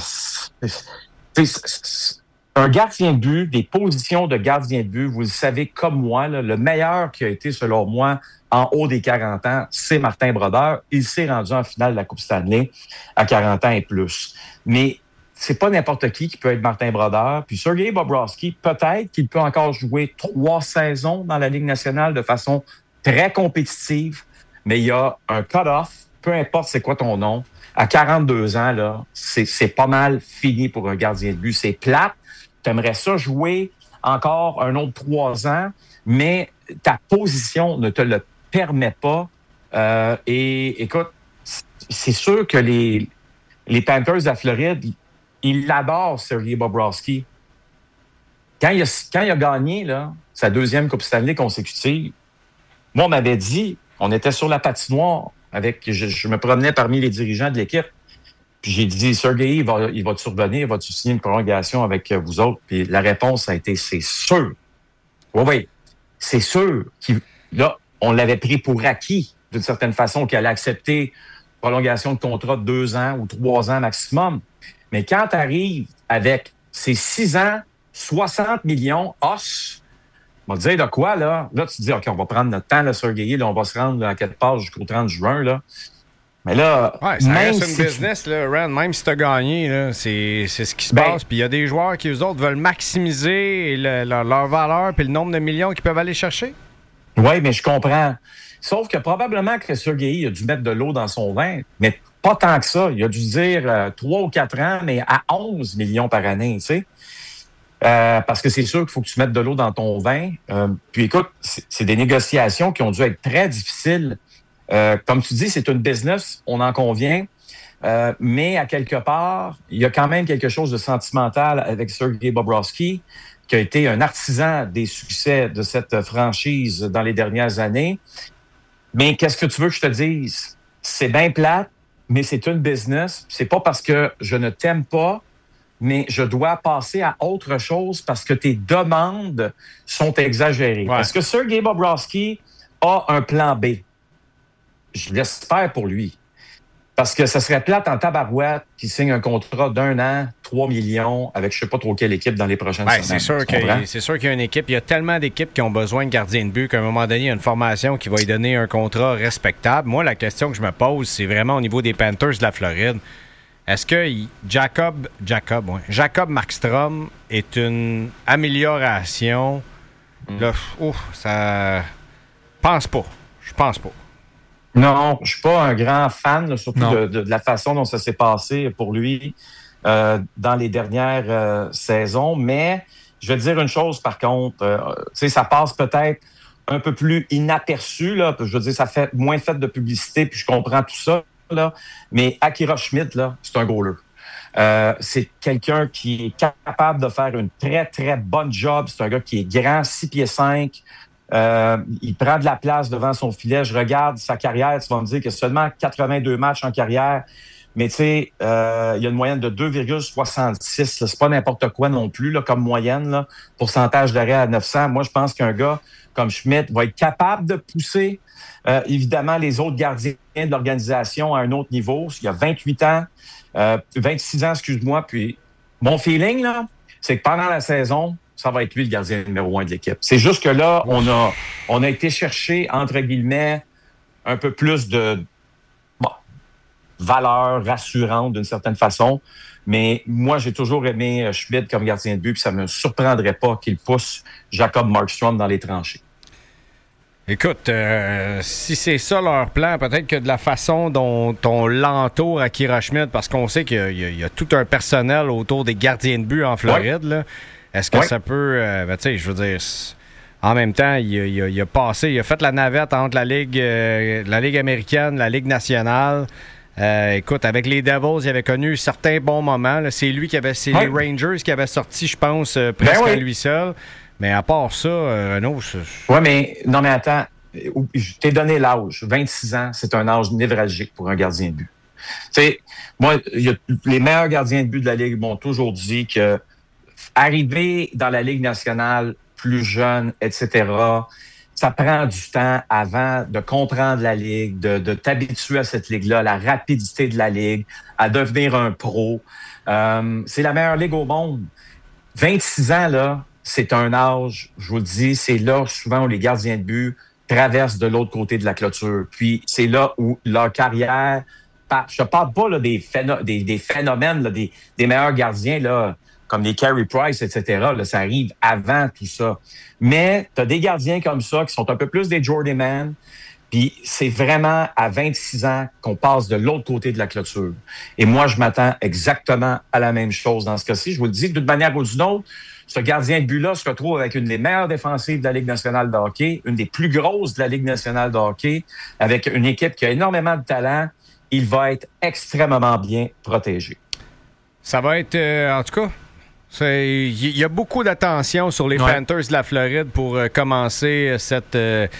un gardien de but, des positions de gardien de but, vous le savez comme moi, là, le meilleur qui a été, selon moi, en haut des 40 ans, c'est Martin Brodeur. Il s'est rendu en finale de la Coupe Stanley à 40 ans et plus. Mais c'est pas n'importe qui peut être Martin Brodeur. Puis Sergei Bobrovsky, peut-être qu'il peut encore jouer 3 saisons dans la Ligue nationale de façon très compétitive, mais il y a un cut-off, peu importe c'est quoi ton nom. À 42 ans, là, c'est pas mal fini pour un gardien de but. C'est plate. T'aimerais ça jouer encore un autre 3 ans, mais ta position ne te le permet pas. Et écoute, c'est sûr que les Panthers de la Floride, ils l'adorent, Sergei Bobrovsky. Quand il a gagné là, sa 2e Coupe Stanley consécutive, moi, on m'avait dit, on était sur la patinoire, je me promenais parmi les dirigeants de l'équipe, puis j'ai dit, Sergei, il va te survenir, il va te signer une prolongation avec vous autres. Puis la réponse a été, c'est sûr. Oui, c'est sûr. Là, on l'avait pris pour acquis, d'une certaine façon, qu'il allait accepter prolongation de contrat de 2 ans ou 3 ans maximum. Mais quand tu arrives avec ces 6 ans, 60 millions, on va te dire de quoi, là? Là, tu te dis, OK, on va prendre notre temps, là, Sergei, là, on va se rendre là, à 4 pages jusqu'au 30 juin, là. Mais là, ouais, ça reste une business, là, Rand. Même si tu as gagné, là, c'est ce qui se passe. Puis il y a des joueurs qui, eux autres, veulent maximiser leur valeur puis le nombre de millions qu'ils peuvent aller chercher. Oui, mais je comprends. Sauf que probablement que Sergei a dû mettre de l'eau dans son vin, mais pas tant que ça. Il a dû dire 3 ou 4 ans, mais à 11 millions par année, tu sais. Parce que c'est sûr qu'il faut que tu mettes de l'eau dans ton vin. Puis écoute, c'est des négociations qui ont dû être très difficiles. Comme tu dis, c'est une business, on en convient. Mais à quelque part, il y a quand même quelque chose de sentimental avec Sergei Bobrovsky, qui a été un artisan des succès de cette franchise dans les dernières années. Mais qu'est-ce que tu veux que je te dise? C'est bien plate, mais c'est une business. C'est pas parce que je ne t'aime pas, mais je dois passer à autre chose parce que tes demandes sont exagérées. Ouais. Est-ce que Sergei Bobrovsky a un plan B? Je l'espère pour lui. Parce que ça serait plate en tabarouette qui signe un contrat d'1 an, 3 millions, avec je ne sais pas trop quelle équipe dans les prochaines semaines. C'est sûr qu'il y a une équipe. Il y a tellement d'équipes qui ont besoin de gardiens de but qu'à un moment donné, il y a une formation qui va lui donner un contrat respectable. Moi, la question que je me pose, c'est vraiment au niveau des Panthers de la Floride. Est-ce que Jacob Markstrom est une amélioration? Là, ça... Je pense pas. Non, je suis pas un grand fan, là, surtout de la façon dont ça s'est passé pour lui dans les dernières saisons. Mais je vais te dire une chose, par contre, ça passe peut-être un peu plus inaperçu. Là, je veux dire, ça fait moins fait de publicité, puis je comprends tout ça. Là, mais Akira Schmid, là, c'est un goaler. C'est quelqu'un qui est capable de faire une très, très bonne job. C'est un gars qui est grand, 6 pieds 5. Il prend de la place devant son filet. Je regarde sa carrière, tu vas me dire qu'il y a seulement 82 matchs en carrière. Mais tu sais, il y a une moyenne de 2,66. Là. C'est pas n'importe quoi non plus là, comme moyenne. Là. Pourcentage d'arrêt à 900. Moi, je pense qu'un gars comme Schmidt va être capable de pousser évidemment les autres gardiens de l'organisation à un autre niveau. Il y a 28 ans, 26 ans, excuse-moi. Puis mon feeling, là, c'est que pendant la saison, ça va être lui le gardien numéro 1 de l'équipe. C'est juste que là, on a été chercher, entre guillemets, un peu plus de... Bon, valeur rassurante d'une certaine façon. Mais moi, j'ai toujours aimé Schmidt comme gardien de but, puis ça me surprendrait pas qu'il pousse Jacob Markstrom dans les tranchées. Écoute, si c'est ça leur plan, peut-être que de la façon dont on l'entoure à Akira Schmidt, parce qu'on sait qu'il y a tout un personnel autour des gardiens de but en Floride, là, est-ce que ça peut... tu sais, je veux dire... En même temps, il a fait la navette entre la Ligue américaine, la Ligue nationale. Écoute, avec les Devils, il avait connu certains bons moments. Là. C'est lui c'est les Rangers qui avaient sorti, je pense, presque à lui seul. Mais à part ça, Renaud... Oui, mais attends. Je t'ai donné l'âge. 26 ans, c'est un âge névralgique pour un gardien de but. Tu sais, moi, les meilleurs gardiens de but de la Ligue m'ont toujours dit que arriver dans la Ligue nationale plus jeune, etc., ça prend du temps avant de comprendre la Ligue, de t'habituer à cette Ligue-là, la rapidité de la Ligue, à devenir un pro. C'est la meilleure Ligue au monde. 26 ans, là, c'est un âge, je vous le dis, c'est là souvent où les gardiens de but traversent de l'autre côté de la clôture. Puis c'est là où leur carrière... Je ne parle pas là, des phénomènes, là, des meilleurs gardiens, là, comme les Carey Price, etc. Là, ça arrive avant tout ça. Mais tu as des gardiens comme ça qui sont un peu plus des journeyman. Puis c'est vraiment à 26 ans qu'on passe de l'autre côté de la clôture. Et moi, je m'attends exactement à la même chose dans ce cas-ci. Je vous le dis, d'une manière ou d'une autre, ce gardien de but-là se retrouve avec une des meilleures défensives de la Ligue nationale de hockey, une des plus grosses de la Ligue nationale de hockey, avec une équipe qui a énormément de talent. Il va être extrêmement bien protégé. Ça va être, en tout cas... Il y a beaucoup d'attention sur les Panthers de la Floride pour commencer cette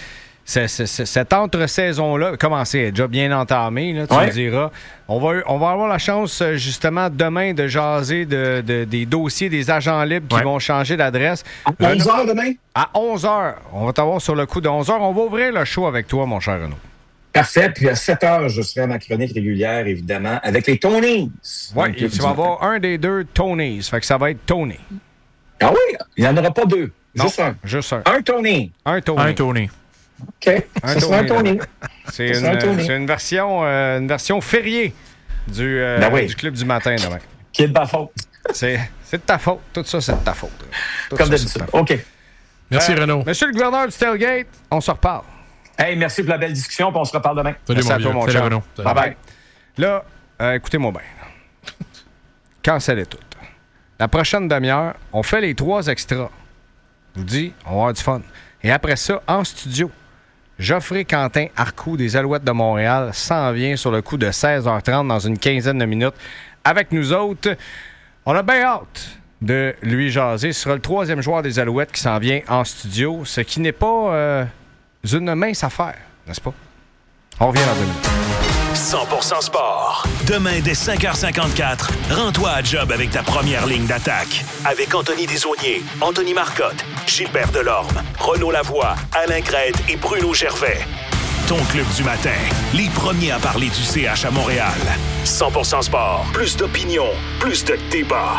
entre-saison-là. Commencer, déjà bien entamée, là, tu me diras. On va avoir la chance, justement, demain, de jaser des dossiers des agents libres qui vont changer d'adresse. À 11h demain? À 11h. On va t'avoir sur le coup de 11h. On va ouvrir le show avec toi, mon cher Renaud. Parfait. Puis à 7h, je serai à ma chronique régulière, évidemment, avec les Tonys. Oui, tu vas avoir un des deux Tonys. Fait que ça va être Tony. Ah oui? Il n'y en aura pas deux. Non, juste un. Juste un. Un Tony. Un Tony. Un Tony. OK. Ça sera un Tony. C'est une version fériée du Club du matin demain. Qui est de ma faute. C'est de ta faute. Tout ça, c'est de ta faute. Comme d'habitude. OK. Merci, Renaud. Monsieur le gouverneur du Tailgate, on se reparle. Hey, merci pour la belle discussion, puis on se reparle demain. Salut, merci à toi, mon cher. Bye-bye. Là, écoutez-moi bien. Cancellez tout. La prochaine demi-heure, on fait les 3 extras. Je vous dis, on va avoir du fun. Et après ça, en studio, Geoffrey Quentin Arcoux des Alouettes de Montréal s'en vient sur le coup de 16h30 dans une quinzaine de minutes avec nous autres. On a bien hâte de lui jaser. Ce sera le 3e joueur des Alouettes qui s'en vient en studio, ce qui n'est pas... une mince affaire, n'est-ce pas? On revient dans 2 minutes. 100% sport. Demain, dès 5h54, rends-toi à job avec ta première ligne d'attaque. Avec Anthony Desaulniers, Anthony Marcotte, Gilbert Delorme, Renaud Lavoie, Alain Crête et Bruno Gervais. Ton club du matin, les premiers à parler du CH à Montréal. 100% sport. Plus d'opinion, plus de débat.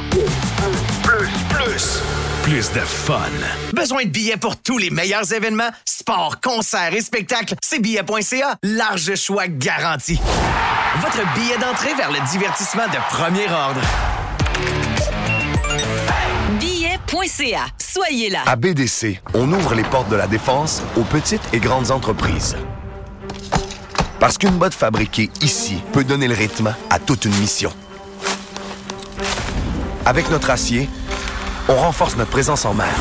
Plus de fun. Besoin de billets pour tous les meilleurs événements? Sport, concerts et spectacles? C'est billets.ca. Large choix garanti. Votre billet d'entrée vers le divertissement de premier ordre. Billets.ca. Soyez là. À BDC, on ouvre les portes de la défense aux petites et grandes entreprises. Parce qu'une botte fabriquée ici peut donner le rythme à toute une mission. Avec notre acier, on renforce notre présence en mer.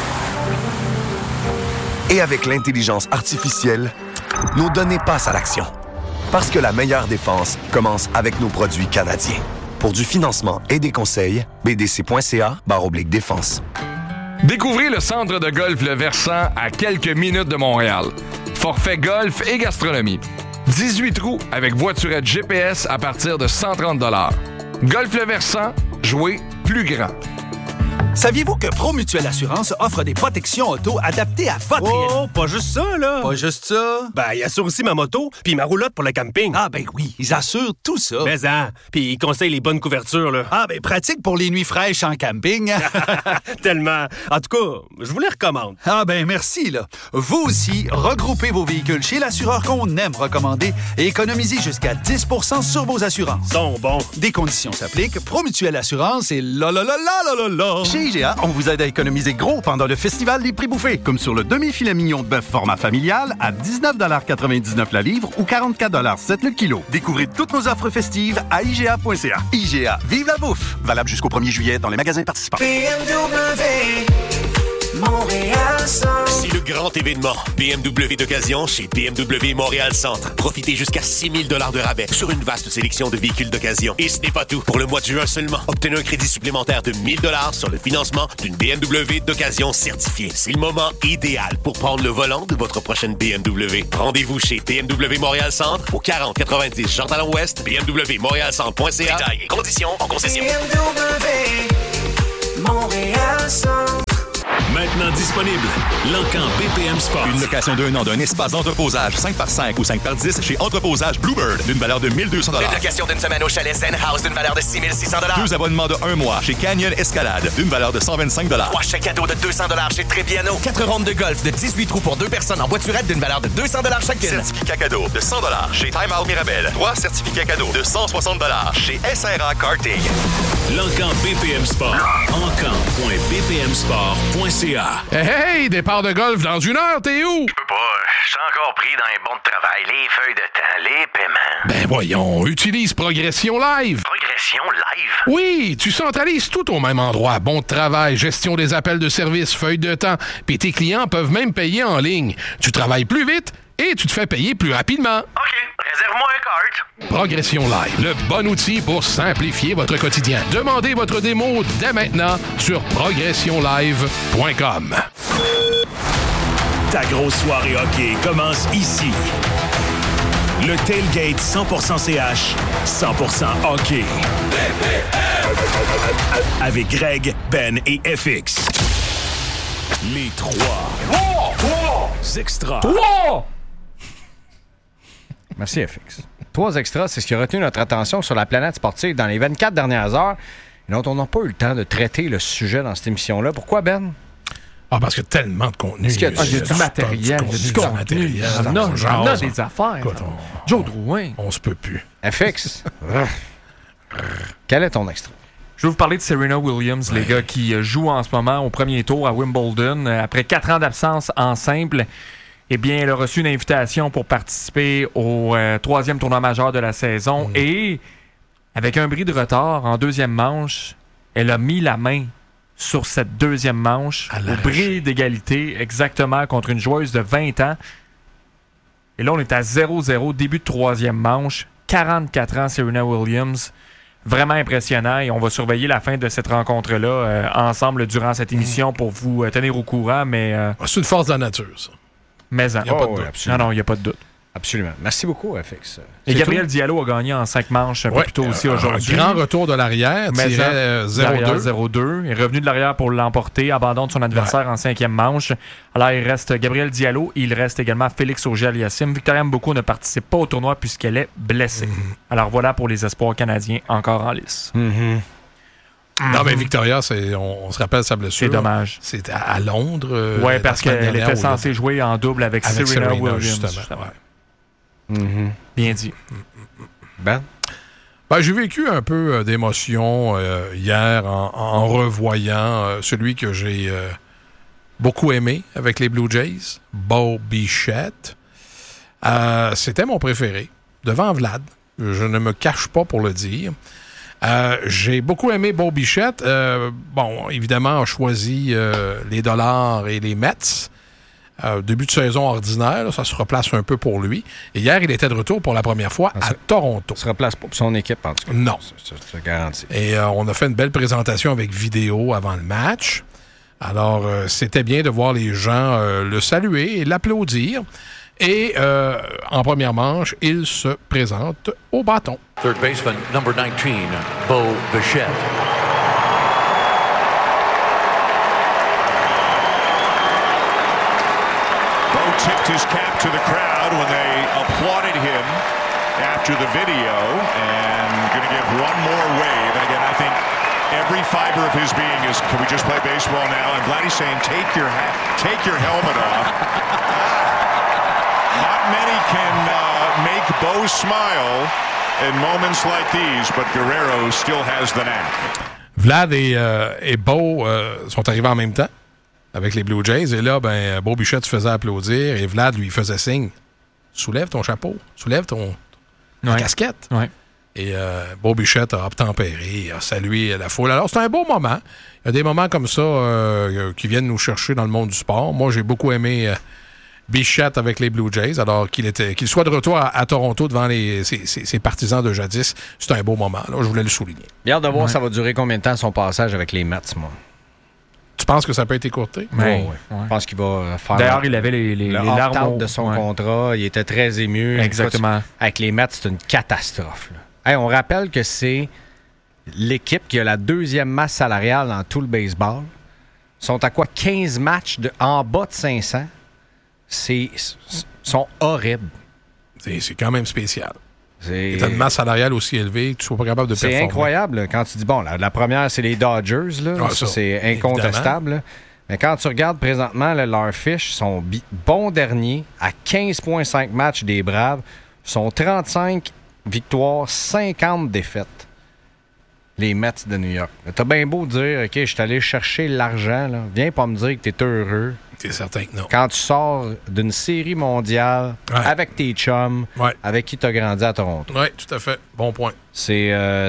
Et avec l'intelligence artificielle, nos données passent à l'action. Parce que la meilleure défense commence avec nos produits canadiens. Pour du financement et des conseils, bdc.ca/défense. Découvrez le centre de golf Le Versant à quelques minutes de Montréal. Forfait golf et gastronomie. 18 trous avec voiturette GPS à partir de 130 $. Golf Le Versant, jouez plus grand. Saviez-vous que ProMutuelle Assurance offre des protections auto adaptées à votre réalité? Oh, pas juste ça, là! Pas juste ça? Ben, ils assurent aussi ma moto puis ma roulotte pour le camping. Ah, ben oui, ils assurent tout ça. Mais puis ils conseillent les bonnes couvertures, là. Ah, ben pratique pour les nuits fraîches en camping. Tellement. En tout cas, je vous les recommande. Ah, ben merci, là. Vous aussi, regroupez vos véhicules chez l'assureur qu'on aime recommander et économisez jusqu'à 10 % sur vos assurances. Sont bons. Des conditions s'appliquent. ProMutuelle Assurance et la. Chez IGA, on vous aide à économiser gros pendant le festival des prix bouffés, comme sur le demi-filet mignon de bœuf format familial à 19,99 la livre ou 44,7 le kilo. Découvrez toutes nos offres festives à IGA.ca. IGA, vive la bouffe! Valable jusqu'au 1er juillet dans les magasins participants. BMW, Montréal Centre. C'est le grand événement BMW d'occasion chez BMW Montréal Centre. Profitez jusqu'à 6 000 $ de rabais sur une vaste sélection de véhicules d'occasion. Et ce n'est pas tout. Pour le mois de juin seulement, obtenez un crédit supplémentaire de 1 000 $ sur le financement d'une BMW d'occasion certifiée. C'est le moment idéal pour prendre le volant de votre prochaine BMW. Rendez-vous chez BMW Montréal Centre au 4090 Jean Talon Ouest, bmwmontrealcentre.ca. Détails et conditions en concession. BMW, Montréal Centre. Maintenant disponible, L'Encan BPM Sport. Une location d'un an d'un espace d'entreposage 5x5 ou 5x10 chez Entreposage Bluebird d'une valeur de 1 200 $. Une location d'une semaine au chalet Zen House d'une valeur de 6 600 $. 2 abonnements de 1 mois chez Canyon Escalade d'une valeur de 125 $. 3 chèques cadeaux de 200 $ chez Trébiano. 4 rondes de golf de 18 trous pour 2 personnes en voiturette d'une valeur de 200 $ chacune. Certificat cadeau de 100 $ chez Time Out Mirabel. 3 certificats cadeaux de 160 $ chez SRA Karting. L'Encan BPM Sport. Encan.bpmsport.ca. Hey, départ de golf dans 1 heure, t'es où? Je peux pas, je suis encore pris dans les bons de travail, les feuilles de temps, les paiements. Ben voyons, utilise Progression Live. Progression Live? Oui, tu centralises tout au même endroit. Bon de travail, gestion des appels de service, feuilles de temps, puis tes clients peuvent même payer en ligne. Tu travailles plus vite et tu te fais payer plus rapidement. OK, réserve-moi un cart. Progression Live, le bon outil pour simplifier votre quotidien. Demandez votre démo dès maintenant sur progressionlive.com. Ta grosse soirée hockey commence ici. Le Tailgate 100% CH, 100% hockey. Avec Greg, Ben et FX. Les 3 extras. 3! Merci, FX. 3 extras, c'est ce qui a retenu notre attention sur la planète sportive dans les 24 dernières heures et dont on n'a pas eu le temps de traiter le sujet dans cette émission-là. Pourquoi, Ben? Ah, parce qu'il y a tellement de contenu. Il y a du matériel, il y a du contenu. Il y en a des affaires. Joe Drouin. On se peut plus. FX. Quel est ton extra? Je vais vous parler de Serena Williams, les gars, qui joue en ce moment au premier tour à Wimbledon. Après 4 ans d'absence en simple, eh bien, elle a reçu une invitation pour participer au 3e tournoi majeur de la saison. Et avec un bris de retard en deuxième manche, elle a mis la main sur cette deuxième manche, au bris d'égalité, exactement, contre une joueuse de 20 ans. Et là, on est à 0-0, début de troisième manche. 44 ans, Serena Williams. Vraiment impressionnant. Et on va surveiller la fin de cette rencontre-là ensemble durant cette émission pour vous tenir au courant. Mais c'est une force de la nature, ça. Mais il n'y a pas de doute. Non, il n'y a pas de doute. Absolument. Merci beaucoup, FX. Et Gabriel Diallo a gagné en 5 manches un peu plus tôt aussi aujourd'hui. Un grand retour de l'arrière, tiré 0-2. Est revenu de l'arrière pour l'emporter, abandonne son adversaire en 5e manche. Alors, il reste Gabriel Diallo, il reste également Félix Auger-Aliassime. Victoria Mboko ne participe pas au tournoi puisqu'elle est blessée. Alors, voilà pour les espoirs canadiens encore en lice. Non, mais Victoria, on se rappelle sa blessure. C'est dommage. C'était à Londres. Oui, parce qu'elle était censée jouer en double avec Serena Williams. Justement. Bien dit. Ben? J'ai vécu un peu d'émotion hier en revoyant celui que j'ai beaucoup aimé avec les Blue Jays, Bo Bichette. C'était mon préféré, devant Vlad. Je ne me cache pas pour le dire. J'ai beaucoup aimé Bo Bichette. Évidemment, a choisi les Dollars et les Mets. Début de saison ordinaire, là, ça se replace un peu pour lui. Et hier, il était de retour pour la première fois à Toronto. Ça se replace pas pour son équipe, en tout cas. Non. C'est garanti. Et on a fait une belle présentation avec vidéo avant le match. Alors, c'était bien de voir les gens le saluer et l'applaudir. Et en première manche, il se présente au bâton. Third baseman, number 19, Bo Bichette. tipped his cap to the crowd when they applauded him after the video, and going to give one more wave. And again, I think every fiber of his being is, can we just play baseball now? And Vladdy's saying, take your helmet off. Not many can make Bo smile in moments like these, but Guerrero still has the knack. Vlad et Bo sont arrivés en même temps avec les Blue Jays. Et là, Bo Bichette se faisait applaudir et Vlad lui faisait signe. Soulève ton chapeau, soulève ton casquette. Ouais. Et Bo Bichette a obtempéré, a salué la foule. Alors, c'est un beau moment. Il y a des moments comme ça qui viennent nous chercher dans le monde du sport. Moi, j'ai beaucoup aimé Bichette avec les Blue Jays, alors qu'il soit de retour à Toronto devant ses partisans de jadis. C'est un beau moment. Là, je voulais le souligner. Bien de voir ça va durer combien de temps son passage avec les Mets, moi. Tu penses que ça peut être écourté? Oui. Je pense qu'il va faire... D'ailleurs, il avait les larmes de son contrat. Il était très ému. Exactement. Avec les Mets, c'est une catastrophe. Hey, on rappelle que c'est l'équipe qui a la deuxième masse salariale dans tout le baseball. Ils sont à quoi? 15 matchs en bas de 500. Sont horribles. C'est quand même spécial. Et t'as une masse salariale aussi élevée que tu sois pas capable de performer. C'est incroyable là, quand tu dis, bon, la première, c'est les Dodgers. Là, ça, c'est incontestable. Mais quand tu regardes présentement, là, leurs fiches sont bons derniers à 15,5 matchs des Braves. Sont 35 victoires, 50 défaites. Les Mets de New York. T'as bien beau dire, OK, je suis allé chercher l'argent. Là. Viens pas me dire que t'es heureux. T'es certain que non. Quand tu sors d'une série mondiale avec tes chums, avec qui t'as grandi à Toronto. Oui, tout à fait. Bon point. C'est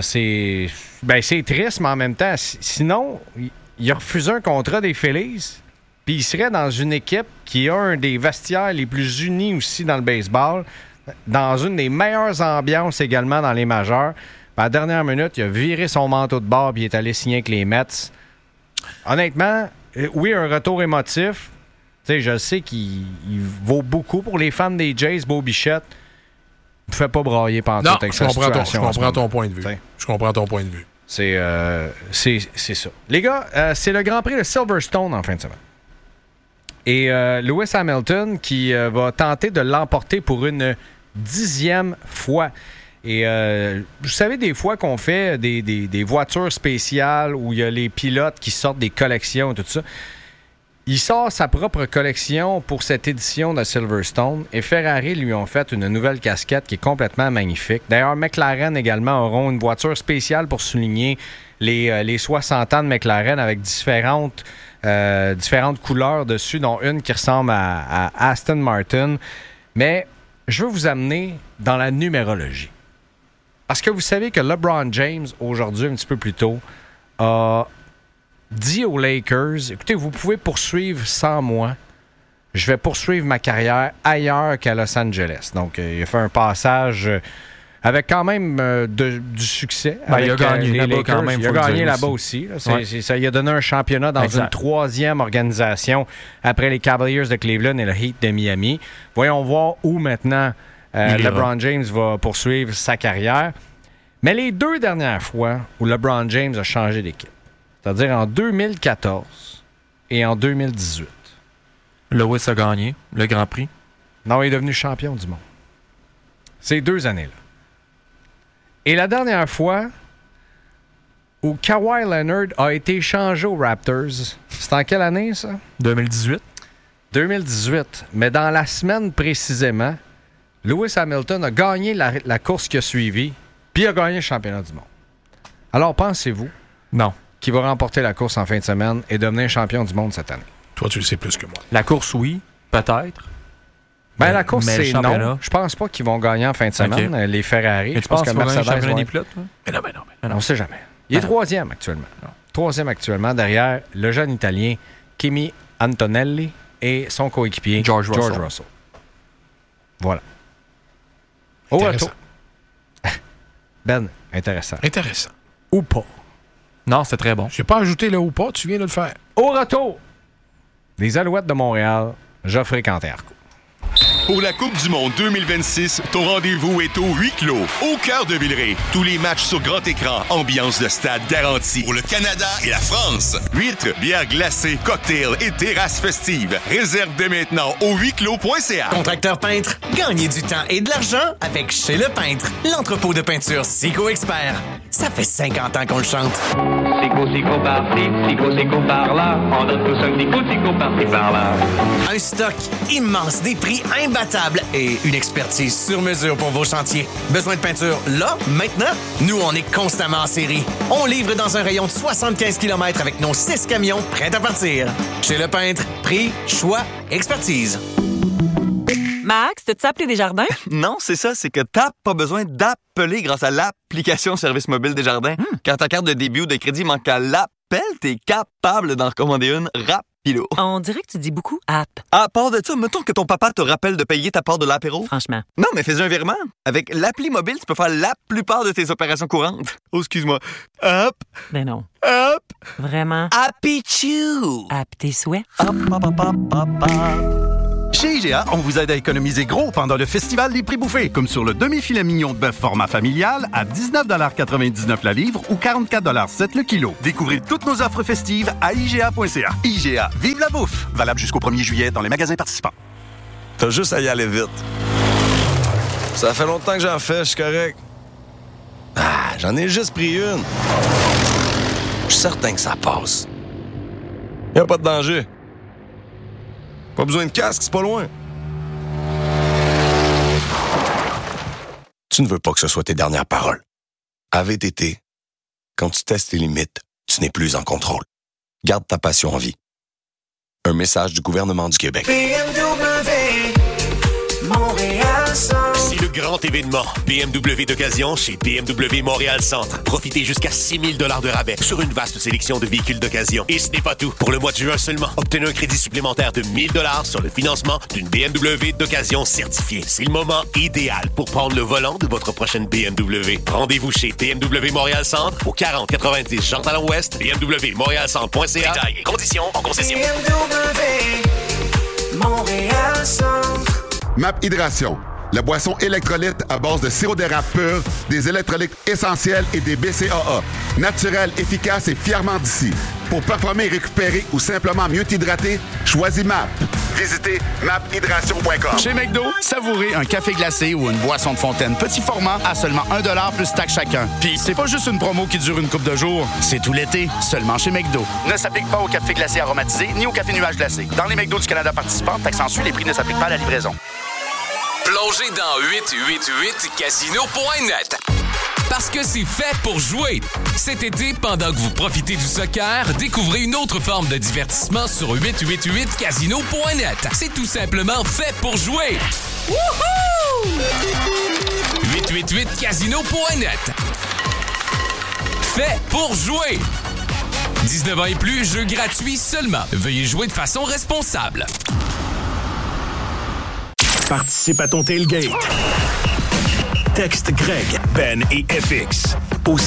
triste, mais en même temps, sinon, il a refusé un contrat des Phillies, puis il serait dans une équipe qui a un des vestiaires les plus unis aussi dans le baseball, dans une des meilleures ambiances également dans les majeurs. À la dernière minute, il a viré son manteau de bord et il est allé signer avec les Mets. Honnêtement, oui, un retour émotif. T'sais, je sais qu'il vaut beaucoup pour les fans des Jays, Bo Bichette. Ne me fais pas brailler pendant toute cette situation. Je comprends ton point de vue. Je comprends ton point de vue. C'est ça. Les gars, c'est le Grand Prix de Silverstone en fin de semaine. Et Lewis Hamilton qui va tenter de l'emporter pour une 10e fois. Et vous savez, des fois qu'on fait des voitures spéciales où il y a les pilotes qui sortent des collections et tout ça. Il sort sa propre collection pour cette édition de Silverstone et Ferrari lui ont fait une nouvelle casquette qui est complètement magnifique. D'ailleurs, McLaren également auront une voiture spéciale pour souligner les 60 ans de McLaren avec différentes couleurs dessus, dont une qui ressemble à Aston Martin. Mais je veux vous amener dans la numérologie. Parce que vous savez que LeBron James, aujourd'hui, un petit peu plus tôt, a dit aux Lakers, écoutez, vous pouvez poursuivre sans moi. Je vais poursuivre ma carrière ailleurs qu'à Los Angeles. Donc, il a fait un passage avec quand même du succès. Il a gagné là-bas quand même. Il a gagné là-bas aussi. Là. Ça lui a donné un championnat dans une 3e organisation après les Cavaliers de Cleveland et le Heat de Miami. Voyons voir où maintenant LeBron James va poursuivre sa carrière. Mais les 2 dernières fois où LeBron James a changé d'équipe, c'est-à-dire en 2014 et en 2018. Lewis a gagné le Grand Prix. Non, il est devenu champion du monde. Ces 2 années-là. Et la dernière fois où Kawhi Leonard a été échangé aux Raptors, c'est en quelle année, ça? 2018. 2018. Mais dans la semaine précisément, Lewis Hamilton a gagné la course qui a suivi, puis il a gagné le championnat du monde. Alors, pensez-vous qu'il va remporter la course en fin de semaine et devenir champion du monde cette année? Toi, tu le sais plus que moi. La course, oui, peut-être. La course, c'est non. Je pense pas qu'ils vont gagner en fin de semaine, les Ferrari. Et tu penses qu'ils vont gagner le championnat des pilotes? Mais non. On ne sait jamais. Il est 3e actuellement. 3e actuellement, derrière le jeune Italien Kimi Antonelli et son coéquipier George Russell. Voilà. Au retour. Ben, intéressant. Intéressant. Ou pas. Non, c'est très bon. Je n'ai pas ajouté le ou pas, tu viens de le faire. Au retour, les Alouettes de Montréal, Geoffrey Canté-Arco. Pour la Coupe du monde 2026, ton rendez-vous est au huis clos, au cœur de Villeray. Tous les matchs sur grand écran, ambiance de stade garantie. Pour le Canada et la France. Huîtres, bières glacées, cocktails et terrasses festives. Réserve dès maintenant au huisclos.ca. Contracteur peintre, gagnez du temps et de l'argent avec Chez Le Peintre, l'entrepôt de peinture Sico Expert. Ça fait 50 ans qu'on le chante. Sico par-ci, Sico par-là. On donne tous un Sico par-ci par-là. Un stock immense, des prix imbattables et une expertise sur mesure pour vos chantiers. Besoin de peinture là, maintenant? Nous, on est constamment en série. On livre dans un rayon de 75 km avec nos 6 camions prêts à partir. Chez Le Peintre, prix, choix, expertise. Max, t'as-tu appelé Desjardins? Non, c'est ça, c'est que t'as pas besoin d'appeler grâce à l'application Service mobile Desjardins. Quand ta carte de débit ou de crédit manque à l'appel, t'es capable d'en recommander une rapido. On dirait que tu dis beaucoup « app ». À part de ça, mettons que ton papa te rappelle de payer ta part de l'apéro. Franchement. Non, mais fais un virement. Avec l'appli mobile, tu peux faire la plupart de tes opérations courantes. Oh, excuse-moi. Hop. Ben non. Hop. Vraiment. Happy Chew. App tes souhaits. Hop, hop, hop, hop, hop, hop. Chez IGA, on vous aide à économiser gros pendant le festival des prix bouffés, comme sur le demi-filet mignon de bœuf format familial à 19,99 la livre ou 44,7 le kilo. Découvrez toutes nos offres festives à IGA.ca. IGA, vive la bouffe! Valable jusqu'au 1er juillet dans les magasins participants. T'as juste à y aller vite. Ça fait longtemps que j'en fais, je suis correct. J'en ai juste pris une. Je suis certain que ça passe. Y a pas de danger. Pas besoin de casque, c'est pas loin. Tu ne veux pas que ce soit tes dernières paroles. À VTT, quand tu testes tes limites, tu n'es plus en contrôle. Garde ta passion en vie. Un message du gouvernement du Québec. BMW, Montréal Centre. C'est le grand événement BMW d'occasion chez BMW Montréal Centre. Profitez jusqu'à 6 000 $ de rabais sur une vaste sélection de véhicules d'occasion. Et ce n'est pas tout. Pour le mois de juin seulement, obtenez un crédit supplémentaire de 1 000 $ sur le financement d'une BMW d'occasion certifiée. C'est le moment idéal pour prendre le volant de votre prochaine BMW. Rendez-vous chez BMW Montréal Centre au 4090 Jean-Talon-Ouest, bmwmontrealcentre.ca. Détails et conditions en concession. BMW Montréal Centre. MAP Hydration. La boisson électrolyte à base de sirop d'érable pur, des électrolytes essentiels et des BCAA. Naturel, efficace et fièrement d'ici. Pour performer, récupérer ou simplement mieux t'hydrater, choisis MAP. Visitez maphydration.com. Chez McDo, savourez un café glacé ou une boisson de fontaine petit format à seulement 1$ plus taxe chacun. Puis c'est pas juste une promo qui dure une couple de jours, c'est tout l'été, seulement chez McDo. Ne s'applique pas au café glacé aromatisé ni au café nuage glacé. Dans les McDo du Canada participants, taxe en les prix ne s'appliquent pas à la livraison. Plongez dans 888casino.net. Parce que c'est fait pour jouer. Cet été, pendant que vous profitez du soccer, découvrez une autre forme de divertissement sur 888casino.net. C'est tout simplement fait pour jouer. Wouhou! 888casino.net. Fait pour jouer. 19 ans et plus, jeu gratuit seulement. Veuillez jouer de façon responsable. Participe à ton tailgate. Texte Greg, Ben et FX au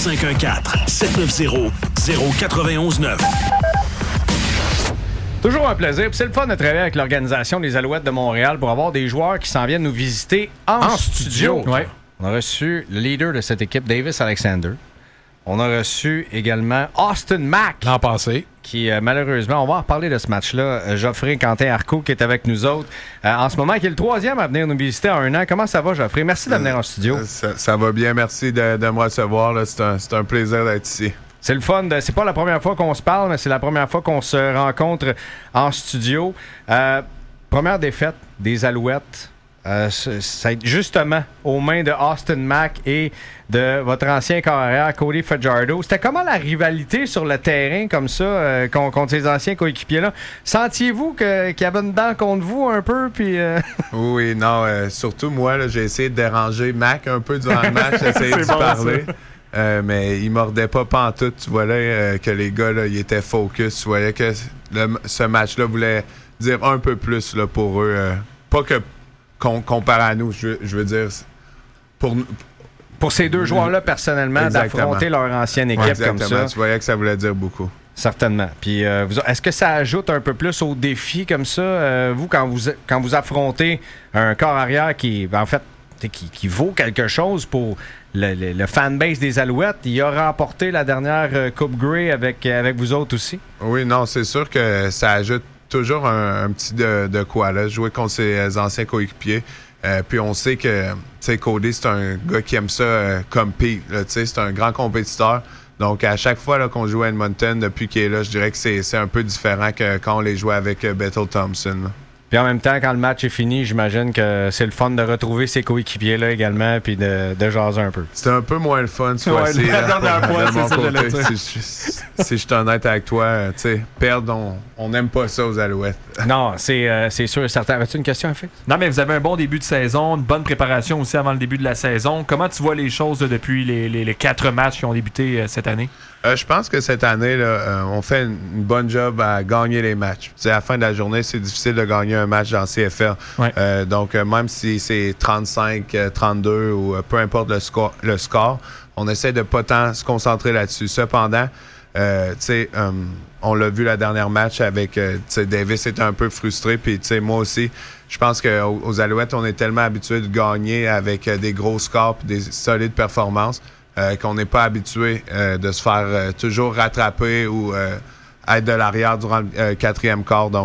514-790-0919. Toujours un plaisir. Puis c'est le fun de travailler avec l'organisation des Alouettes de Montréal pour avoir des joueurs qui s'en viennent nous visiter en studio. Ouais. On a reçu le leader de cette équipe, Davis Alexander. On a reçu également Austin Mack. L'an passé. Qui, malheureusement, on va en reparler de ce match-là. Geoffrey Quentin Arcot qui est avec nous autres en ce moment, qui est le troisième à venir nous visiter en un an. Comment ça va, Geoffrey? Merci de venir en studio. Ça va bien, merci de me recevoir. Là. C'est un plaisir d'être ici. C'est le fun. C'est pas la première fois qu'on se parle, mais c'est la première fois qu'on se rencontre en studio. Première défaite des Alouettes. C'est justement aux mains de Austin Mack et de votre ancien carrière Cody Fajardo. C'était comment la rivalité sur le terrain comme ça contre ces anciens coéquipiers-là? Sentiez-vous qu'il y avait une dent contre vous un peu? Puis Oui, non. Surtout moi, là, j'ai essayé de déranger Mack un peu durant le match. J'ai essayé de parler. Mais il mordait pas pantoute. Tu voyais que les gars, là, ils étaient focus. Tu voyais que ce match-là voulait dire un peu plus là, pour eux. Pas que comparé à nous, je veux dire, pour ces deux joueurs-là, personnellement, d'affronter leur ancienne équipe comme ça. Tu voyais que ça voulait dire beaucoup. Certainement. Puis, est-ce que ça ajoute un peu plus au défi comme ça, vous, quand vous affrontez un corps arrière qui vaut quelque chose pour le fanbase des Alouettes? Il a remporté la dernière Coupe Grey avec vous autres aussi? Oui, non, c'est sûr que ça ajoute toujours un petit de quoi, là, jouer contre ses anciens coéquipiers. Puis on sait que Cody, c'est un gars qui aime ça compete. C'est un grand compétiteur. Donc, à chaque fois là, qu'on joue à Edmonton, depuis qu'il est là, je dirais que c'est un peu différent que quand on les jouait avec Bethel Thompson. Là. Puis en même temps, quand le match est fini, j'imagine que c'est le fun de retrouver ces coéquipiers-là également puis de jaser un peu. C'était un peu moins le fun, ce fois-ci. La dernière fois, c'est ça que j'allais dire. Si je suis honnête avec toi, perdre, on n'aime pas ça aux Alouettes. Non, c'est sûr et certain. As-tu une question, Fix? Non, mais vous avez un bon début de saison, une bonne préparation aussi avant le début de la saison. Comment tu vois les choses depuis les 4 matchs qui ont débuté cette année? Je pense que cette année, là, on fait une bonne job à gagner les matchs. À la fin de la journée, c'est difficile de gagner un match dans CFL. Ouais. Donc, même si c'est 35, 32 ou peu importe le score, on essaie de pas tant se concentrer là-dessus. Cependant, on l'a vu la dernière match avec Davis était un peu frustré. Puis, moi aussi, je pense qu'aux Alouettes, on est tellement habitué de gagner avec des gros scores et des solides performances. Qu'on n'est pas habitué de se faire toujours rattraper ou être de l'arrière durant le 4e quart. Donc,